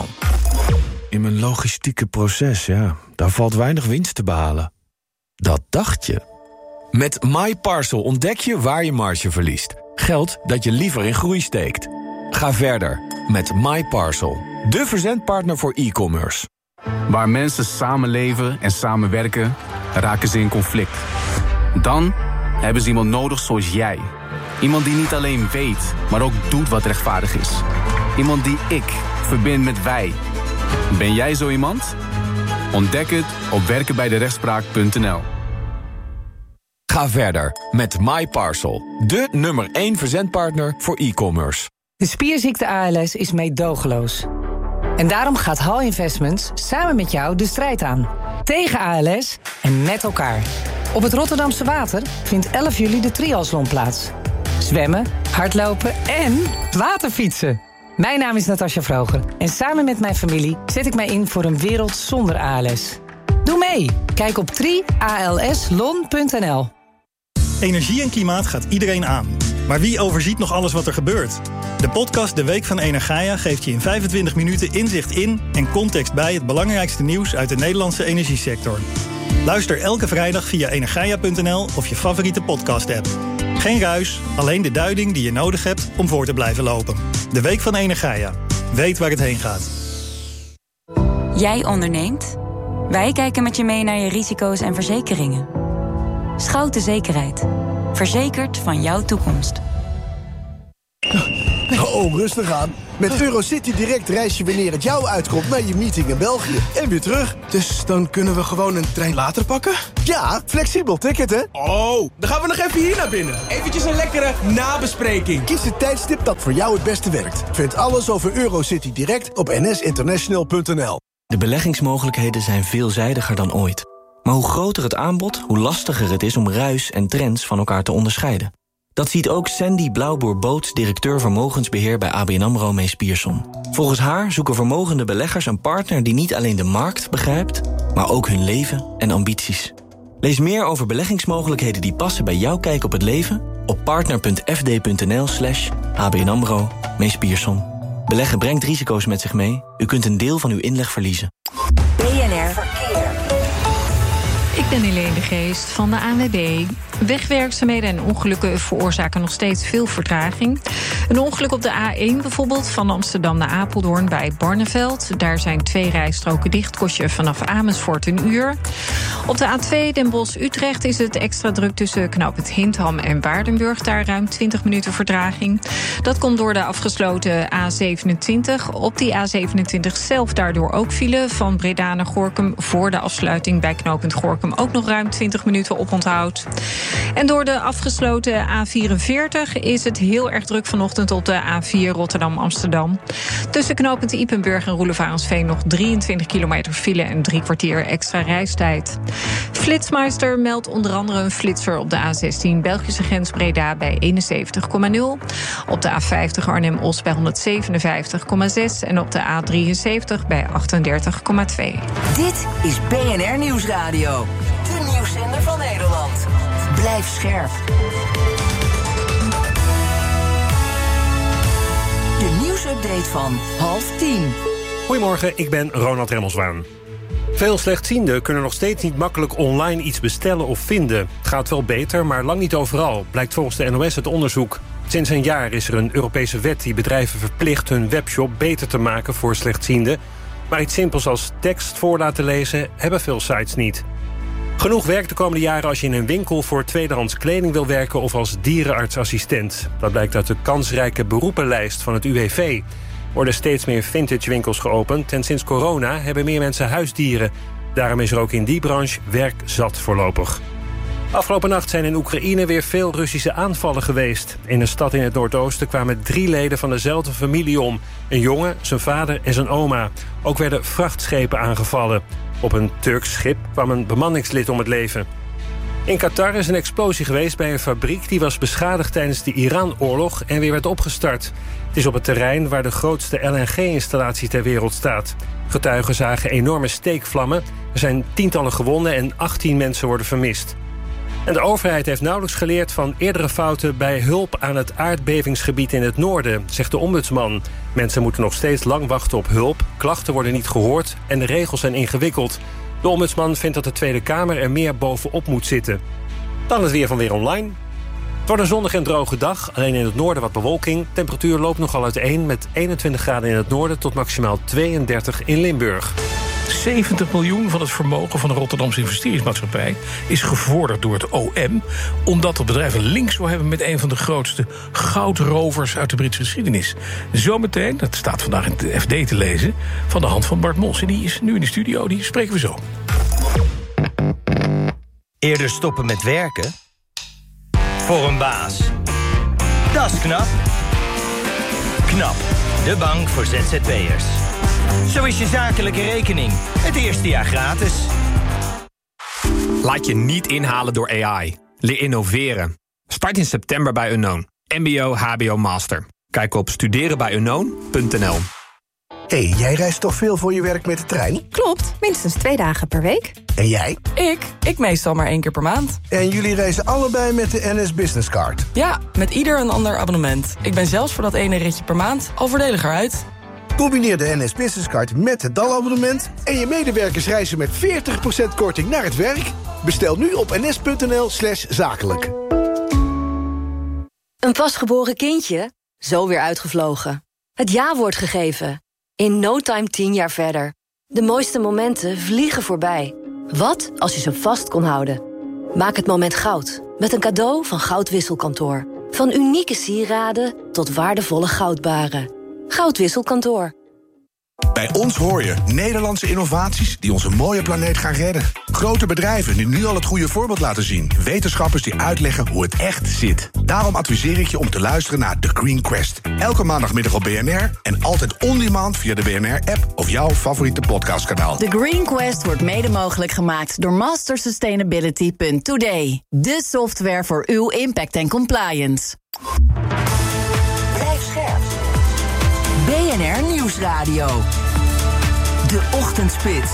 In mijn logistieke proces, daar valt weinig winst te behalen. Dat dacht je. Met MyParcel ontdek je waar je marge verliest. Geld dat je liever in groei steekt. Ga verder met MyParcel, de verzendpartner voor e-commerce. Waar mensen samenleven en samenwerken, raken ze in conflict. Dan hebben ze iemand nodig zoals jij. Iemand die niet alleen weet, maar ook doet wat rechtvaardig is. Iemand die ik verbind met wij. Ben jij zo iemand? Ontdek het op werkenbijderechtspraak.nl. Ga verder met MyParcel, de nummer 1 verzendpartner voor e-commerce. De spierziekte ALS is meedogenloos. En daarom gaat HAL Investments samen met jou de strijd aan. Tegen ALS en met elkaar. Op het Rotterdamse Water vindt 11 juli de triathlon plaats. Zwemmen, hardlopen en waterfietsen. Mijn naam is Natasja Vroger en samen met mijn familie zet ik mij in voor een wereld zonder ALS. Doe mee! Kijk op trialslon.nl. Energie en klimaat gaat iedereen aan. Maar wie overziet nog alles wat er gebeurt? De podcast De Week van Energaia geeft je in 25 minuten inzicht in en context bij het belangrijkste nieuws uit de Nederlandse energiesector. Luister elke vrijdag via energaia.nl of je favoriete podcast-app. Geen ruis, alleen de duiding die je nodig hebt om voor te blijven lopen. De Week van Energaia. Weet waar het heen gaat. Jij onderneemt? Wij kijken met je mee naar je risico's en verzekeringen. Schouten Zekerheid. Verzekerd van jouw toekomst. Oh, rustig aan. Met Eurocity Direct reis je wanneer het jou uitkomt naar je meeting in België. En weer terug. Dus dan kunnen we gewoon een trein later pakken? Ja, flexibel ticket, hè? Oh, dan gaan we nog even hier naar binnen. Eventjes een lekkere nabespreking. Kies het tijdstip dat voor jou het beste werkt. Vind alles over Eurocity Direct op nsinternational.nl. De beleggingsmogelijkheden zijn veelzijdiger dan ooit. Maar hoe groter het aanbod, hoe lastiger het is om ruis en trends van elkaar te onderscheiden. Dat ziet ook Sandy Blauwboer-Boots, directeur vermogensbeheer bij ABN AMRO Mees Pierson. Volgens haar zoeken vermogende beleggers een partner die niet alleen de markt begrijpt, maar ook hun leven en ambities. Lees meer over beleggingsmogelijkheden die passen bij jouw kijk op het leven op partner.fd.nl/ABN AMRO Mees Pierson. Beleggen brengt risico's met zich mee. U kunt een deel van uw inleg verliezen. BNR Verkeer. Ik ben Helene de Geest van de ANWB. Wegwerkzaamheden en ongelukken veroorzaken nog steeds veel vertraging. Een ongeluk op de A1 bijvoorbeeld, van Amsterdam naar Apeldoorn bij Barneveld. Daar zijn 2 rijstroken dicht, kost je vanaf Amersfoort een uur. Op de A2 Den Bosch-Utrecht is het extra druk tussen knooppunt Hintham en Waardenburg. Daar ruim 20 minuten vertraging. Dat komt door de afgesloten A27. Op die A27 zelf daardoor ook file van Breda naar Gorinchem. Voor de afsluiting bij knooppunt Gorinchem ook nog ruim 20 minuten oponthoud. En door de afgesloten A44 is het heel erg druk vanochtend op de A4 Rotterdam-Amsterdam. Tussen knooppunt Ypenburg en Roelevarensveen nog 23 kilometer file en 3 kwartier extra reistijd. Flitsmeister meldt onder andere een flitser op de A16 Belgische grens Breda bij 71,0. Op de A50 Arnhem-Os bij 157,6 en op de A73 bij 38,2. Dit is BNR Nieuwsradio. De nieuwszender van Nederland. Blijf scherp. De nieuwsupdate van 9:30. Goedemorgen, ik ben Ronald Remmelswaan. Veel slechtzienden kunnen nog steeds niet makkelijk online iets bestellen of vinden. Het gaat wel beter, maar lang niet overal, blijkt volgens de NOS het onderzoek. Sinds een jaar is er een Europese wet die bedrijven verplicht hun webshop beter te maken voor slechtzienden. Maar iets simpels als tekst voor laten lezen hebben veel sites niet. Genoeg werk de komende jaren als je in een winkel voor tweedehands kleding wil werken of als dierenartsassistent. Dat blijkt uit de kansrijke beroepenlijst van het UWV. Er worden steeds meer vintage winkels geopend en sinds corona hebben meer mensen huisdieren. Daarom is er ook in die branche werk zat voorlopig. Afgelopen nacht zijn in Oekraïne weer veel Russische aanvallen geweest. In een stad in het noordoosten kwamen 3 leden van dezelfde familie om. Een jongen, zijn vader en zijn oma. Ook werden vrachtschepen aangevallen. Op een Turks schip kwam een bemanningslid om het leven. In Qatar is een explosie geweest bij een fabriek die was beschadigd tijdens de Iran-oorlog en weer werd opgestart. Het is op het terrein waar de grootste LNG-installatie ter wereld staat. Getuigen zagen enorme steekvlammen. Er zijn tientallen gewonden en 18 mensen worden vermist. En de overheid heeft nauwelijks geleerd van eerdere fouten bij hulp aan het aardbevingsgebied in het noorden, zegt de ombudsman. Mensen moeten nog steeds lang wachten op hulp, klachten worden niet gehoord en de regels zijn ingewikkeld. De ombudsman vindt dat de Tweede Kamer er meer bovenop moet zitten. Dan het weer van Weer Online. Het wordt een zonnige en droge dag, alleen in het noorden wat bewolking. Temperatuur loopt nogal uiteen met 21 graden in het noorden tot maximaal 32 in Limburg. 70 miljoen van het vermogen van de Rotterdamse investeringsmaatschappij is gevorderd door het OM, omdat het bedrijf een link zou hebben met een van de grootste goudrovers uit de Britse geschiedenis. Zometeen, dat staat vandaag in het FD te lezen, van de hand van Bart Mos. En die is nu in de studio, die spreken we zo. Eerder stoppen met werken? Voor een baas. Dat is knap. KNAP, de bank voor ZZP'ers. Zo is je zakelijke rekening het eerste jaar gratis. Laat je niet inhalen door AI. Leer innoveren. Start in september bij Unknown. MBO, HBO, Master. Kijk op studerenbijunknown.nl. Hé, jij reist toch veel voor je werk met de trein? Klopt, minstens 2 dagen per week. En jij? Ik meestal maar 1 keer per maand. En jullie reizen allebei met de NS Business Card? Ja, met ieder een ander abonnement. Ik ben zelfs voor dat ene ritje per maand al voordeliger uit. Combineer de NS Business Card met het DAL-abonnement en je medewerkers reizen met 40% korting naar het werk. Bestel nu op ns.nl/zakelijk. Een pasgeboren kindje? Zo weer uitgevlogen. Het ja-woord gegeven. In no time 10 jaar verder. De mooiste momenten vliegen voorbij. Wat als je ze vast kon houden? Maak het moment goud met een cadeau van Goudwisselkantoor. Van unieke sieraden tot waardevolle goudbaren. Goudwisselkantoor. Bij ons hoor je Nederlandse innovaties die onze mooie planeet gaan redden. Grote bedrijven die nu al het goede voorbeeld laten zien. Wetenschappers die uitleggen hoe het echt zit. Daarom adviseer ik je om te luisteren naar The Green Quest. Elke maandagmiddag op BNR en altijd on-demand via de BNR-app of jouw favoriete podcastkanaal. The Green Quest wordt mede mogelijk gemaakt door mastersustainability.today. De software voor uw impact en compliance. Blijf scherp. BNR Nieuwsradio. De Ochtendspits.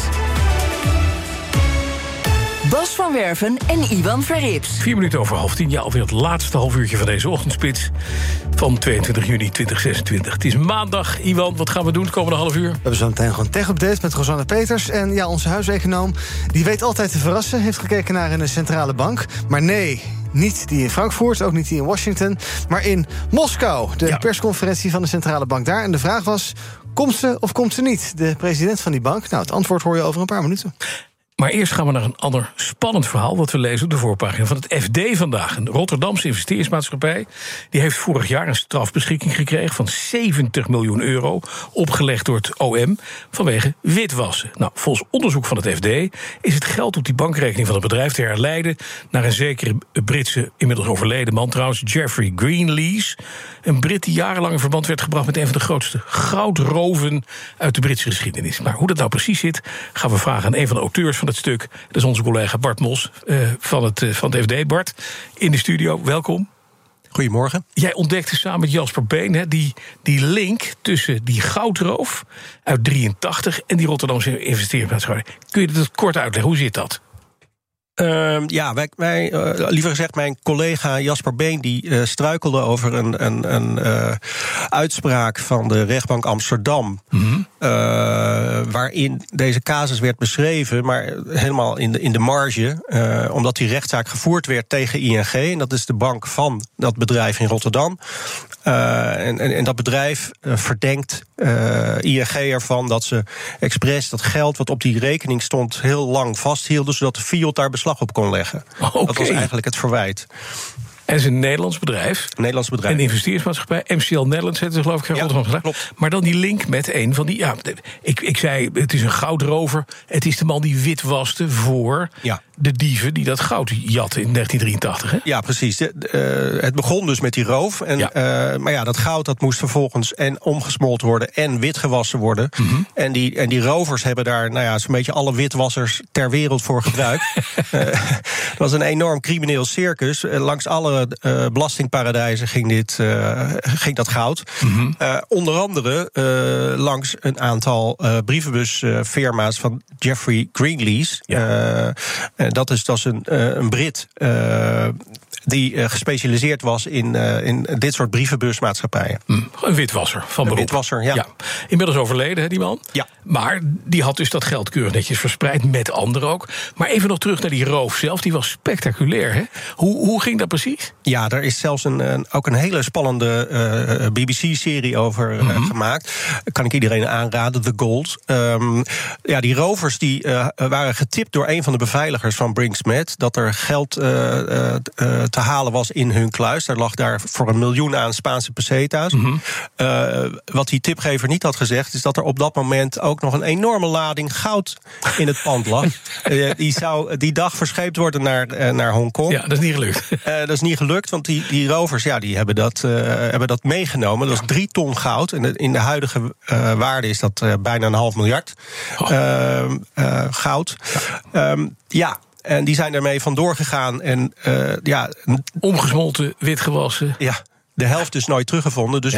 Bas van Werven en Iwan Verrips. 4 minuten over 9:30. Ja, alweer het laatste halfuurtje van deze Ochtendspits van 22 juni 2026. Het is maandag. Iwan, wat gaan we doen het komende half uur? We hebben zo meteen gewoon een tech-update met Rosanne Peters. En ja, onze huiseconoom, die weet altijd te verrassen. Heeft gekeken naar een centrale bank. Maar nee, niet die in Frankfurt, ook niet die in Washington, maar in Moskou. De persconferentie van de centrale bank daar. En de vraag was, komt ze of komt ze niet? De president van die bank? Nou, het antwoord hoor je over een paar minuten. Maar eerst gaan we naar een ander spannend verhaal wat we lezen op de voorpagina van het FD vandaag. Een Rotterdamse investeringsmaatschappij die heeft vorig jaar een strafbeschikking gekregen van 70 miljoen euro opgelegd door het OM vanwege witwassen. Nou, volgens onderzoek van het FD is het geld op die bankrekening van het bedrijf te herleiden naar een zekere Britse, inmiddels overleden man trouwens, Jeffrey Greenlees. Een Brit die jarenlang in verband werd gebracht met een van de grootste goudroven uit de Britse geschiedenis. Maar hoe dat nou precies zit, gaan we vragen aan een van de auteurs van het stuk. Dat is onze collega Bart Mos van het FD. Bart, in de studio, welkom. Goedemorgen. Jij ontdekte samen met Jasper Been die link tussen die goudroof uit 83 en die Rotterdamse investeringsmaatschappij. Kun je dat kort uitleggen? Hoe zit dat? Liever gezegd, mijn collega Jasper Been die struikelde over een uitspraak van de rechtbank Amsterdam, waarin deze casus werd beschreven, maar helemaal in de marge, omdat die rechtszaak gevoerd werd tegen ING, en dat is de bank van dat bedrijf in Rotterdam. En dat bedrijf verdenkt ING ervan dat ze expres dat geld wat op die rekening stond heel lang vasthielden, zodat de FIOD daar beslag op kon leggen. Okay. Dat was eigenlijk het verwijt. En het is een Nederlands bedrijf. Een investeringsmaatschappij. MCL Netherlands heet het, geloof ik. Rotterdam. Klopt. Maar dan die link met een van die... Ja, ik zei, het is een goudrover. Het is de man die witwaste voor de dieven die dat goud jatten in 1983. Hè? Ja, precies. Het begon dus met die roof. Maar dat goud dat moest vervolgens en omgesmolten worden en witgewassen worden. Mm-hmm. En die rovers hebben daar zo'n beetje alle witwassers ter wereld voor gebruikt. Het was een enorm crimineel circus. Langs alle belastingparadijzen ging dat goud. Mm-hmm. Onder andere langs een aantal brievenbusfirma's van Jeffrey Greenlees. Ja. Dat is een Brit die gespecialiseerd was in dit soort brievenbusmaatschappijen. Een witwasser van beroep. Een witwasser, ja. Inmiddels overleden, hè, die man. Ja. Maar die had dus dat geld keurig netjes verspreid, met anderen ook. Maar even nog terug naar die roof zelf, die was spectaculair, hè? Hoe ging dat precies? Ja, daar is zelfs ook een hele spannende BBC-serie over gemaakt. Kan ik iedereen aanraden, The Gold. Die rovers die waren getipt door een van de beveiligers van Brinksmet dat er geld te halen was in hun kluis. Daar lag daar voor 1 miljoen aan Spaanse peseta's. Wat die tipgever niet had gezegd, is dat er op dat moment ook nog een enorme lading goud in het pand lag. Die zou die dag verscheept worden naar Hongkong. Ja, dat is niet gelukt. Dat is niet gelukt, want die rovers die hebben dat meegenomen. Dat is 3 ton goud. En in de huidige waarde is dat bijna 1,5 miljard goud. En die zijn daarmee vandoor gegaan. En omgesmolten, witgewassen. Ja. De helft is nooit teruggevonden. Dus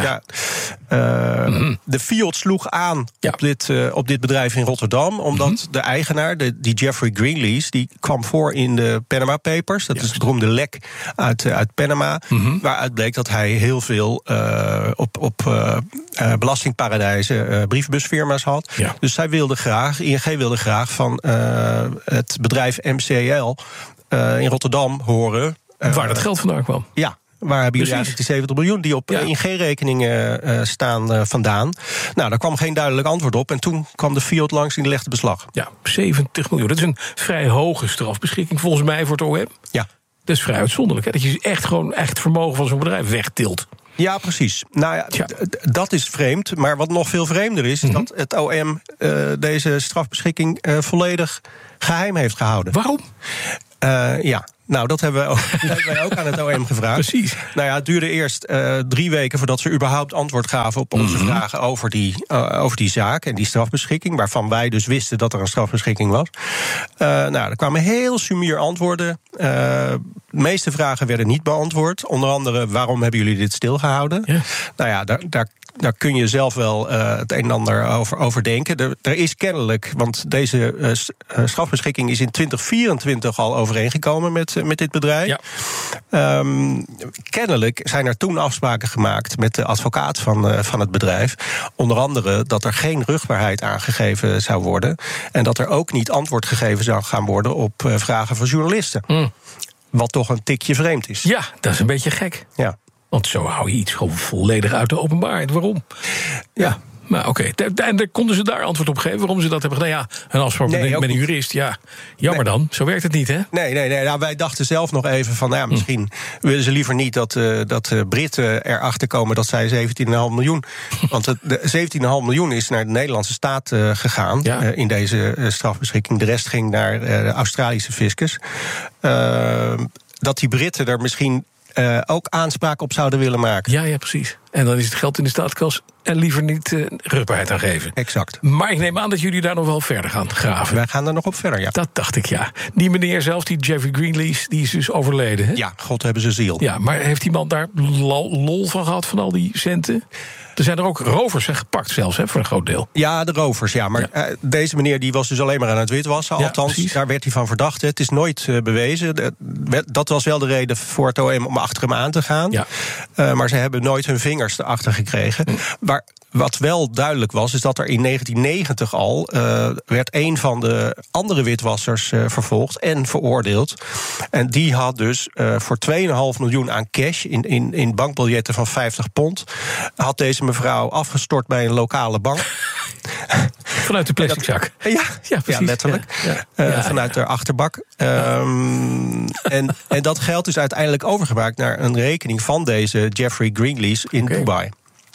de Fiat sloeg aan op dit bedrijf in Rotterdam. Omdat de eigenaar, die Jeffrey Greenlees, die kwam voor in de Panama Papers. Dat is het beroemde lek uit Panama. Waaruit bleek dat hij heel veel op belastingparadijzen brievenbusfirma's had. Ja. Dus ING wilde graag van het bedrijf MCL in Rotterdam horen. Waar dat geld vandaan kwam. Ja. Waar hebben jullie eigenlijk die 70 miljoen die op ING-rekeningen staan vandaan? Nou, daar kwam geen duidelijk antwoord op. En toen kwam de Fiat langs en die legde beslag. Ja, 70 miljoen. Dat is een vrij hoge strafbeschikking volgens mij voor het OM. Ja. Dat is vrij uitzonderlijk, hè? Dat je echt gewoon het vermogen van zo'n bedrijf wegtilt. Ja, precies. Nou ja, dat is vreemd. Maar wat nog veel vreemder is dat het OM deze strafbeschikking volledig geheim heeft gehouden. Waarom? Nou, dat hebben wij ook aan het OM gevraagd. Precies. Nou ja, het duurde eerst 3 weken voordat ze überhaupt antwoord gaven op onze vragen over die zaak en die strafbeschikking, waarvan wij dus wisten dat er een strafbeschikking was. Er kwamen heel sumier antwoorden. De meeste vragen werden niet beantwoord. Onder andere, waarom hebben jullie dit stilgehouden? Ja. Nou ja, daar kun je zelf wel het een en ander over denken. Er is kennelijk, want deze strafbeschikking is in 2024 al overeengekomen met dit bedrijf. Ja. Kennelijk zijn er toen afspraken gemaakt met de advocaat van het bedrijf. Onder andere dat er geen rugbaarheid aangegeven zou worden. En dat er ook niet antwoord gegeven zou gaan worden op vragen van journalisten. Wat toch een tikje vreemd is. Ja, dat is een beetje gek. Ja. Want zo hou je iets gewoon volledig uit de openbaarheid. Waarom? Ja. Maar oké, en daar konden ze daar antwoord op geven waarom ze dat hebben gedaan. Ja, een afspraak met een jurist, ja, jammer dan. Zo werkt het niet, hè? Nee. Nou, wij dachten zelf nog even van, misschien willen ze liever niet dat de Britten erachter komen dat zij 17,5 miljoen... Want de 17,5 miljoen is naar de Nederlandse staat gegaan in deze strafbeschikking. De rest ging naar de Australische fiscus. Dat die Britten er misschien ook aanspraak op zouden willen maken. Ja, precies. En dan is het geld in de staatskas en liever niet rugbaarheid aan geven. Exact. Maar ik neem aan dat jullie daar nog wel verder gaan graven. Wij gaan er nog op verder, ja. Dat dacht ik, ja. Die meneer zelf, die Jeffrey Greenlees, die is dus overleden, hè? Ja, God hebben ze ziel. Ja, maar heeft die man daar lol van gehad, van al die centen? Er zijn er ook rovers gepakt zelfs, hè, voor een groot deel. Ja, de rovers, ja. Maar deze meneer die was dus alleen maar aan het witwassen. Althans, daar werd hij van verdacht. Het is nooit bewezen. Dat was wel de reden voor het OM om achter hem aan te gaan. Ja. Maar ze hebben nooit hun vingers erachter gekregen. Maar wat wel duidelijk was, is dat er in 1990 al werd een van de andere witwassers vervolgd en veroordeeld. En die had dus voor 2,5 miljoen aan cash in bankbiljetten van 50 pond... had deze mevrouw afgestort bij een lokale bank. Vanuit de plastic zak. Ja, precies. Ja, letterlijk. Vanuit de achterbak. En dat geld is uiteindelijk overgemaakt naar een rekening van deze Jeffrey Greenlees in Dubai.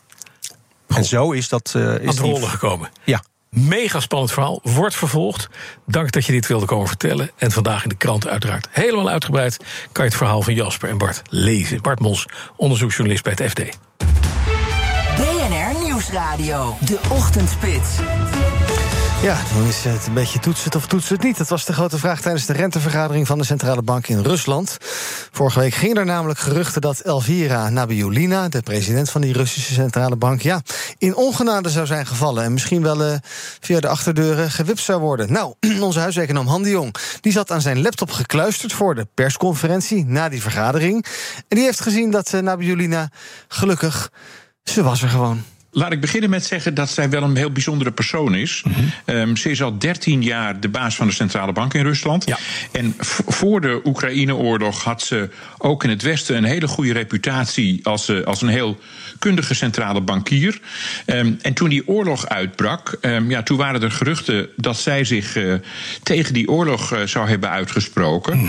En zo is dat aan het rollen gekomen. Ja. Mega spannend verhaal, wordt vervolgd. Dank dat je dit wilde komen vertellen. En vandaag in de krant uiteraard helemaal uitgebreid kan je het verhaal van Jasper en Bart lezen. Bart Mos, onderzoeksjournalist bij het FD. BNR Nieuwsradio, de Ochtendspits. Ja, dan is het een beetje toetsen het of toetsen het niet. Dat was de grote vraag tijdens de rentevergadering van de Centrale Bank in Rusland. Vorige week gingen er namelijk geruchten dat Elvira Nabiullina, de president van die Russische Centrale Bank, in ongenade zou zijn gevallen en misschien wel via de achterdeuren gewipt zou worden. Nou, onze huiseconoom Han de Jong, die zat aan zijn laptop gekluisterd voor de persconferentie na die vergadering. En die heeft gezien dat Nabiullina, gelukkig, ze was er gewoon. Laat ik beginnen met zeggen dat zij wel een heel bijzondere persoon is. Ze is al 13 jaar de baas van de Centrale Bank in Rusland. Ja. En voor de Oekraïne-oorlog had ze ook in het Westen een hele goede reputatie als een heel kundige centrale bankier. En toen die oorlog uitbrak, toen waren er geruchten dat zij zich tegen die oorlog zou hebben uitgesproken.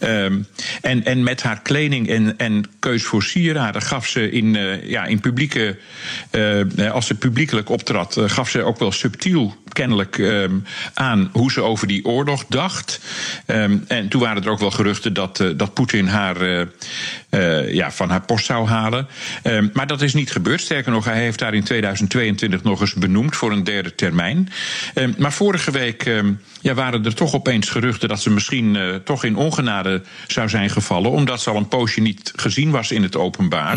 En met haar kleding en keus voor sieraden gaf ze in publieke... als ze publiekelijk optrad, gaf ze ook wel subtiel kennelijk aan hoe ze over die oorlog dacht. En toen waren er ook wel geruchten dat Poetin haar van haar post zou halen. Maar dat is niet gebeurd. Sterker nog, hij heeft haar in 2022 nog eens benoemd voor een derde termijn. Maar vorige week waren er toch opeens geruchten dat ze misschien toch in ongenade zou zijn gevallen, omdat ze al een poosje niet gezien was in het openbaar.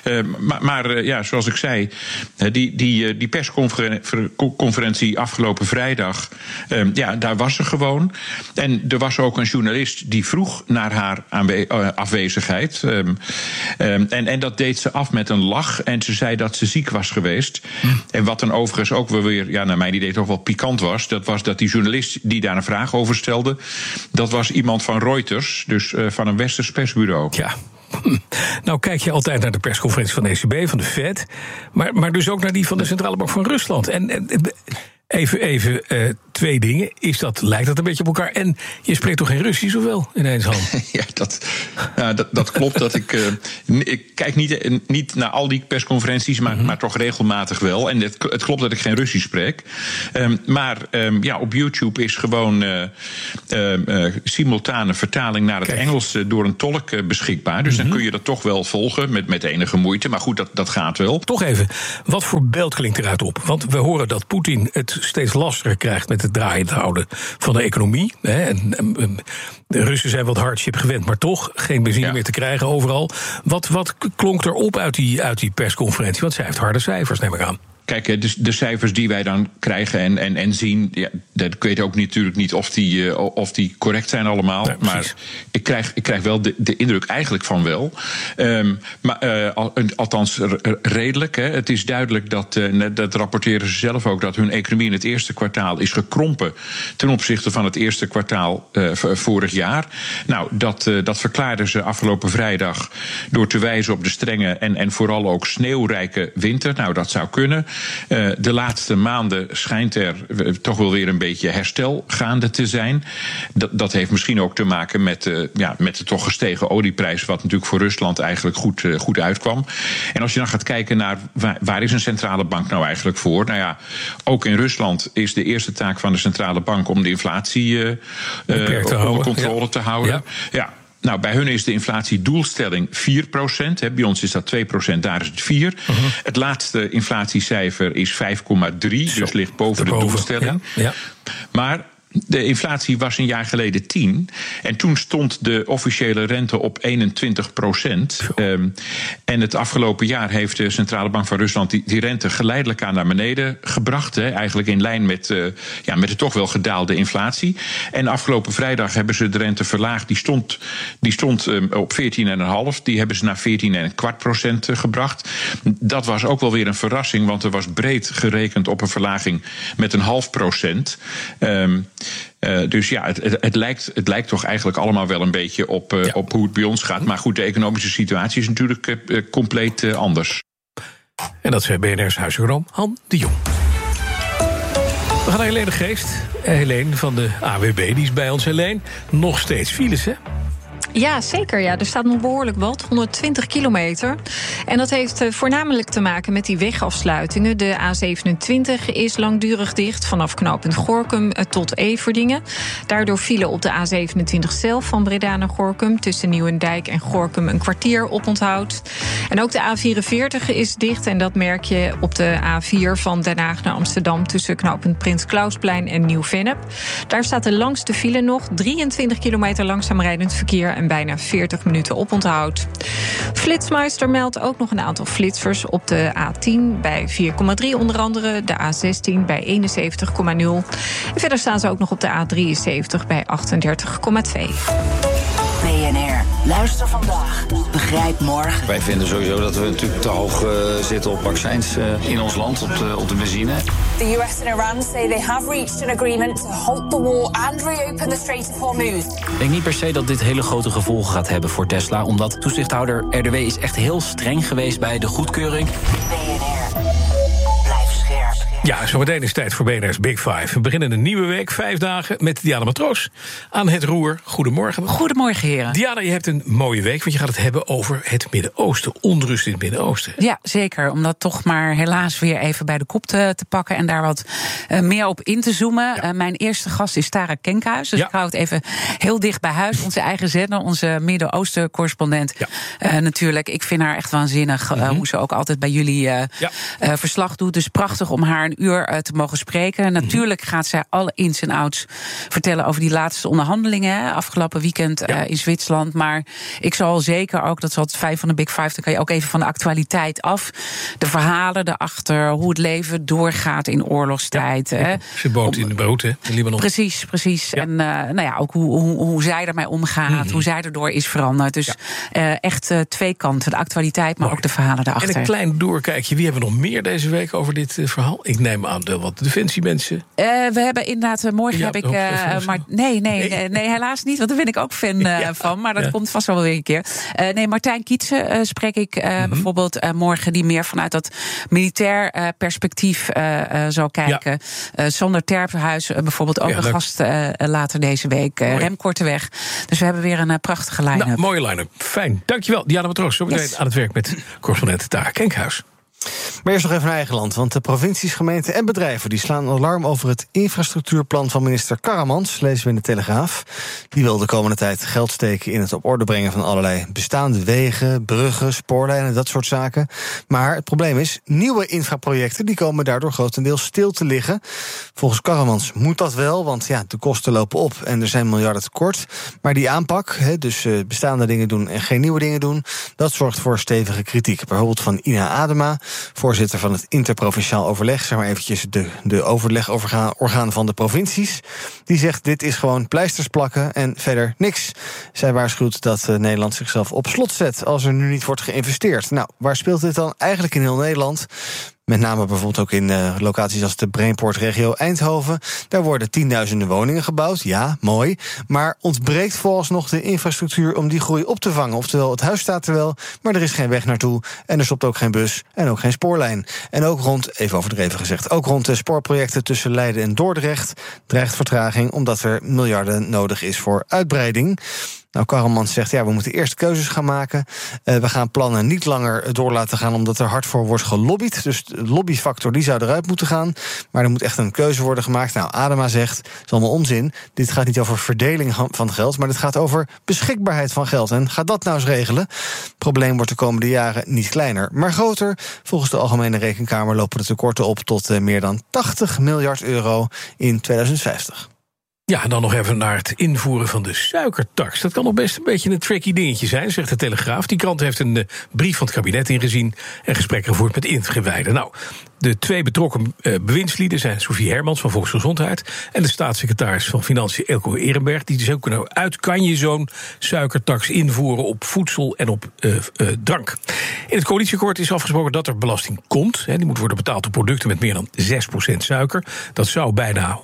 Maar zoals ik zei, die persconferentie afgelopen vrijdag, daar was ze gewoon. En er was ook een journalist die vroeg naar haar afwezigheid. En dat deed ze af met een lach. En ze zei dat ze ziek was geweest. En wat dan overigens ook wel weer, naar mijn idee toch wel pikant was, dat was dat die journalist die daar een vraag over stelde, dat was iemand van Reuters, dus van een westers persbureau. Ja. Nou kijk je altijd naar de persconferentie van de ECB, van de Fed, maar dus ook naar die van de Centrale Bank van Rusland. En even twee dingen. Lijkt dat een beetje op elkaar? En je spreekt toch geen Russisch, of wel, ineens, Han? Dat klopt. Dat ik kijk niet naar al die persconferenties, maar toch regelmatig wel. En het klopt dat ik geen Russisch spreek. Maar op YouTube is gewoon simultane vertaling naar het Engels door een tolk beschikbaar. Dus dan kun je dat toch wel volgen met enige moeite. Maar goed, dat gaat wel. Toch even, wat voor beeld klinkt eruit op? Want we horen dat Poetin het steeds lastiger krijgt met het draaiend houden van de economie. De Russen zijn wat hardship gewend, maar toch geen benzine meer te krijgen overal. Wat klonk er op uit die persconferentie? Want zij heeft harde cijfers, neem ik aan. Kijk, de cijfers die wij dan krijgen en zien, dat weet ook natuurlijk niet of die correct zijn allemaal. Nee, maar ik krijg wel de indruk eigenlijk van wel. Althans redelijk. Hè. Het is duidelijk dat rapporteren ze zelf ook, dat hun economie in het eerste kwartaal is gekrompen ten opzichte van het eerste kwartaal vorig jaar. Nou, dat verklaarden ze afgelopen vrijdag door te wijzen op de strenge en vooral ook sneeuwrijke winter. Nou, dat zou kunnen. De laatste maanden schijnt er toch wel weer een beetje herstel gaande te zijn. Dat heeft misschien ook te maken met de toch gestegen olieprijs, wat natuurlijk voor Rusland eigenlijk goed uitkwam. En als je dan gaat kijken naar waar is een centrale bank nou eigenlijk voor? Nou ja, ook in Rusland is de eerste taak van de centrale bank om de inflatie onder controle te houden. Ja. Nou, bij hun is de inflatiedoelstelling 4%. Bij ons is dat 2%, daar is het 4%. Het laatste inflatiecijfer is 5,3%, dus ligt boven de doelstelling. Ja. Maar de inflatie was een jaar geleden 10. En toen stond de officiële rente op 21%. En het afgelopen jaar heeft de Centrale Bank van Rusland die rente geleidelijk aan naar beneden gebracht. Hè, eigenlijk in lijn met de toch wel gedaalde inflatie. En afgelopen vrijdag hebben ze de rente verlaagd. Die stond op 14,5. Die hebben ze naar 14,25% gebracht. Dat was ook wel weer een verrassing, want er was breed gerekend op een verlaging met 0,5%. Dus ja, het lijkt toch eigenlijk allemaal wel een beetje op hoe het bij ons gaat. Maar goed, de economische situatie is natuurlijk compleet anders. En dat is BNR's huiseconoom Han de Jong. We gaan naar Helene Geest. Helene van de AWB, die is bij ons. Helene, nog steeds files, hè? Ja, zeker. Ja. Er staat nog behoorlijk wat, 120 kilometer. En dat heeft voornamelijk te maken met die wegafsluitingen. De A27 is langdurig dicht vanaf knooppunt Gorinchem tot Everdingen. Daardoor vielen op de A27 zelf van Breda naar Gorinchem tussen Nieuwendijk en Gorinchem een kwartier oponthoud. En ook de A44 is dicht en dat merk je op de A4 van Den Haag naar Amsterdam tussen knooppunt Prins Klausplein en Nieuw-Vennep. Daar staat de langste file nog, 23 kilometer langzaam rijdend verkeer en bijna 40 minuten oponthoud. Flitsmeister meldt ook nog een aantal flitsers op de A10 bij 4,3 onder andere, de A16 bij 71,0. En verder staan ze ook nog op de A73 bij 38,2. BNR, luister vandaag, begrijp morgen. Wij vinden sowieso dat we natuurlijk te hoog zitten op vaccins in ons land, op de benzine. The US and Iran say they have reached an agreement to halt the war and reopen the Strait of Hormuz. Ik denk niet per se dat dit hele grote gevolgen gaat hebben voor Tesla, omdat toezichthouder RDW is echt heel streng geweest bij de goedkeuring. BNR, blijf scherp. Ja, zometeen is tijd voor BNR's Big Five. We beginnen een nieuwe week, 5 dagen, met Diana Matroos aan het roer. Goedemorgen. Goedemorgen, heren. Diana, je hebt een mooie week, want je gaat het hebben over het Midden-Oosten. Onrust in het Midden-Oosten. Ja, zeker. Om dat toch maar helaas weer even bij de kop te pakken en daar wat meer op in te zoomen. Ja. Mijn eerste gast is Tara Kenkhuis. Dus ik hou het even heel dicht bij huis. Onze eigen zender, onze Midden-Oosten-correspondent. Ja. Natuurlijk, ik vind haar echt waanzinnig hoe ze ook altijd bij jullie verslag doet. Dus prachtig om haar een uur te mogen spreken. Natuurlijk gaat zij alle ins en outs vertellen over die laatste onderhandelingen afgelopen weekend in Zwitserland. Maar ik zal zeker ook, dat is altijd 5 van de Big Five, dan kan je ook even van de actualiteit af. De verhalen erachter, hoe het leven doorgaat in oorlogstijd. Ze boot in de boot, hè, in Libanon. Precies. Ja. En ook hoe zij daarmee omgaat, hoe zij erdoor is veranderd. Dus echt twee kanten, de actualiteit, maar ook de verhalen daarachter. En een klein doorkijkje, wie hebben we nog meer deze week over dit verhaal? Ik neem aan wat defensiemensen. We hebben inderdaad, morgen heb ik... maar nee, helaas niet, want daar ben ik ook fan van. Maar dat komt vast wel weer een keer. Martijn Kietsen spreek ik bijvoorbeeld morgen, die meer vanuit dat militair perspectief zal kijken. Sander Terphuis bijvoorbeeld ook een gast later deze week. Rem Korteweg. Dus we hebben weer een prachtige line-up. Nou, mooie line-up. Fijn. Dankjewel, Diana Matroos. Zo meteen aan het werk met correspondent Tara Kenkhuis. Maar eerst nog even naar eigen land, want de provincies, gemeenten en bedrijven die slaan alarm over het infrastructuurplan van minister Karamanz, lezen we in de Telegraaf. Die wil de komende tijd geld steken in het op orde brengen van allerlei bestaande wegen, bruggen, spoorlijnen, dat soort zaken. Maar het probleem is, nieuwe infraprojecten die komen daardoor grotendeels stil te liggen. Volgens Karamanz moet dat wel, want de kosten lopen op en er zijn miljarden tekort. Maar die aanpak, dus bestaande dingen doen en geen nieuwe dingen doen, dat zorgt voor stevige kritiek. Bijvoorbeeld van Ina Adema, voorzitter van het interprovinciaal overleg, zeg maar eventjes de overlegorgaan van de provincies. Die zegt, dit is gewoon pleisters plakken en verder niks. Zij waarschuwt dat Nederland zichzelf op slot zet als er nu niet wordt geïnvesteerd. Nou, waar speelt dit dan? Eigenlijk in heel Nederland. Met name bijvoorbeeld ook in locaties als de Brainport-regio Eindhoven. Daar worden tienduizenden woningen gebouwd. Ja, mooi. Maar ontbreekt vooralsnog de infrastructuur om die groei op te vangen. Oftewel, het huis staat er wel, maar er is geen weg naartoe. En er stopt ook geen bus en ook geen spoorlijn. En ook rond, even overdreven gezegd, ook rond de spoorprojecten tussen Leiden en Dordrecht dreigt vertraging, omdat er miljarden nodig is voor uitbreiding. Nou, Karamanz zegt, we moeten eerst keuzes gaan maken. We gaan plannen niet langer door laten gaan, omdat er hard voor wordt gelobbyd. Dus de lobbyfactor die zou eruit moeten gaan. Maar er moet echt een keuze worden gemaakt. Nou, Adema zegt, het is allemaal onzin. Dit gaat niet over verdeling van geld, maar dit gaat over beschikbaarheid van geld. En ga dat nou eens regelen. Het probleem wordt de komende jaren niet kleiner, maar groter. Volgens de Algemene Rekenkamer lopen de tekorten op tot meer dan 80 miljard euro in 2050. Ja, en dan nog even naar het invoeren van de suikertax. Dat kan nog best een beetje een tricky dingetje zijn, zegt de Telegraaf. Die krant heeft een brief van het kabinet ingezien en gesprekken gevoerd met ingewijden. Nou, de twee betrokken bewindslieden zijn Sofie Hermans van Volksgezondheid en de staatssecretaris van Financiën Eelco Ehrenberg. Die dus ook kunnen kan je zo'n suikertax invoeren op voedsel en op drank. In het coalitieakkoord is afgesproken dat er belasting komt. Die moet worden betaald op producten met meer dan 6% suiker. Dat zou bijna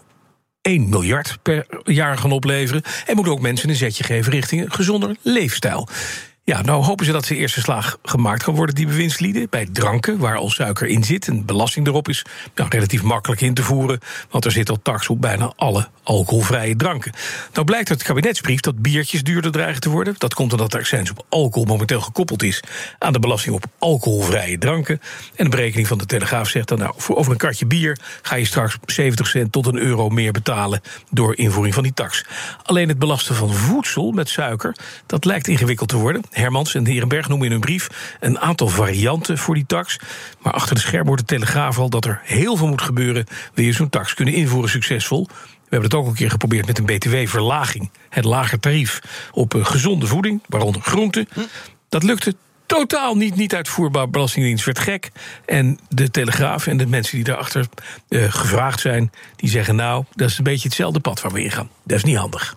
1 miljard per jaar gaan opleveren. En moet ook mensen een zetje geven richting een gezonder leefstijl. Ja, nou hopen ze dat de eerste slag gemaakt kan worden, die bewindslieden. Bij dranken, waar al suiker in zit en belasting erop is relatief makkelijk in te voeren, want er zit al tax op bijna alle alcoholvrije dranken. Nou blijkt uit de kabinetsbrief dat biertjes duurder dreigen te worden. Dat komt omdat de accijns op alcohol momenteel gekoppeld is aan de belasting op alcoholvrije dranken. En de berekening van de Telegraaf zegt dan, voor over een kartje bier ga je straks 70 cent tot €1 meer betalen door invoering van die tax. Alleen het belasten van voedsel met suiker, dat lijkt ingewikkeld te worden. Hermans en Herenberg noemen in hun brief een aantal varianten voor die tax. Maar achter de schermen hoort de Telegraaf al dat er heel veel moet gebeuren, wil je zo'n tax kunnen invoeren succesvol. We hebben het ook een keer geprobeerd met een btw-verlaging. Het lager tarief op gezonde voeding, waaronder groenten. Dat lukte totaal niet uitvoerbaar. Belastingdienst werd gek. En de Telegraaf en de mensen die daarachter gevraagd zijn, die zeggen nou, dat is een beetje hetzelfde pad waar we in gaan. Dat is niet handig.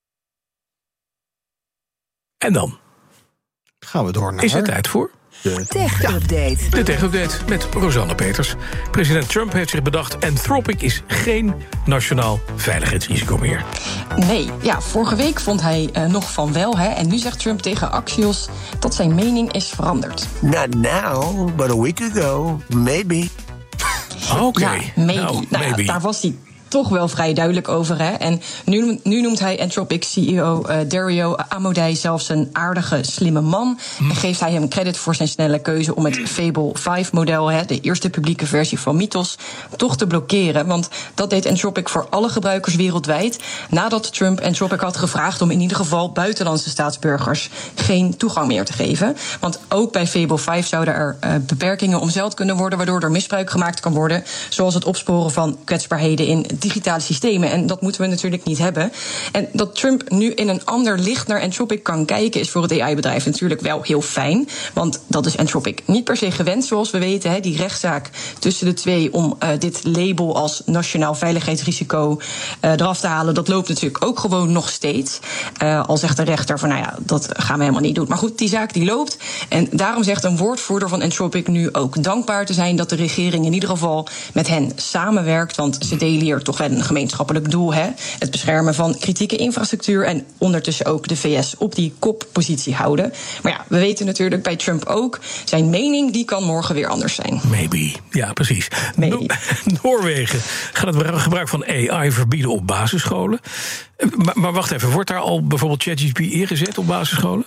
En dan gaan we door naar... Is het tijd voor? De Tech-update. De Tech-update met Rosanne Peters. President Trump heeft zich bedacht, Anthropic is geen nationaal veiligheidsrisico meer. Nee, vorige week vond hij nog van wel. En nu zegt Trump tegen Axios dat zijn mening is veranderd. Not now, but a week ago, maybe. Oké. Ja, maybe. Daar was hij toch wel vrij duidelijk over. En nu noemt hij Anthropic-CEO Dario Amodei zelfs een aardige, slimme man. En geeft hij hem credit voor zijn snelle keuze om het Fable 5-model, de eerste publieke versie van Mythos, toch te blokkeren. Want dat deed Anthropic voor alle gebruikers wereldwijd, nadat Trump Anthropic had gevraagd om in ieder geval buitenlandse staatsburgers geen toegang meer te geven. Want ook bij Fable 5 zouden er beperkingen omzeild kunnen worden, waardoor er misbruik gemaakt kan worden, zoals het opsporen van kwetsbaarheden in digitale systemen. En dat moeten we natuurlijk niet hebben. En dat Trump nu in een ander licht naar Anthropic kan kijken, is voor het AI-bedrijf natuurlijk wel heel fijn. Want dat is Anthropic niet per se gewend, zoals we weten. Die rechtszaak tussen de twee om dit label als nationaal veiligheidsrisico eraf te halen, dat loopt natuurlijk ook gewoon nog steeds. Al zegt de rechter van, dat gaan we helemaal niet doen. Maar goed, die zaak die loopt. En daarom zegt een woordvoerder van Anthropic nu ook dankbaar te zijn dat de regering in ieder geval met hen samenwerkt. Want ze delen hier toch wel een gemeenschappelijk doel. Het beschermen van kritieke infrastructuur en ondertussen ook de VS op die koppositie houden. Maar we weten natuurlijk bij Trump ook, zijn mening die kan morgen weer anders zijn. Maybe. Ja, precies. Noorwegen gaat het gebruik van AI verbieden op basisscholen. Maar wacht even, wordt daar al bijvoorbeeld ChatGPT ingezet op basisscholen?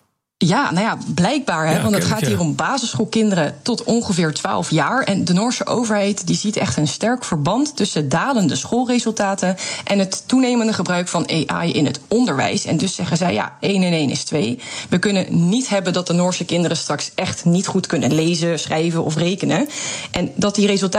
Ja, blijkbaar. Want het gaat hier om basisschoolkinderen tot ongeveer 12 jaar. En de Noorse overheid die ziet echt een sterk verband tussen dalende schoolresultaten en het toenemende gebruik van AI in het onderwijs. En dus zeggen zij, 1 en 1 is 2. We kunnen niet hebben dat de Noorse kinderen straks echt niet goed kunnen lezen, schrijven of rekenen. En dat die resultaten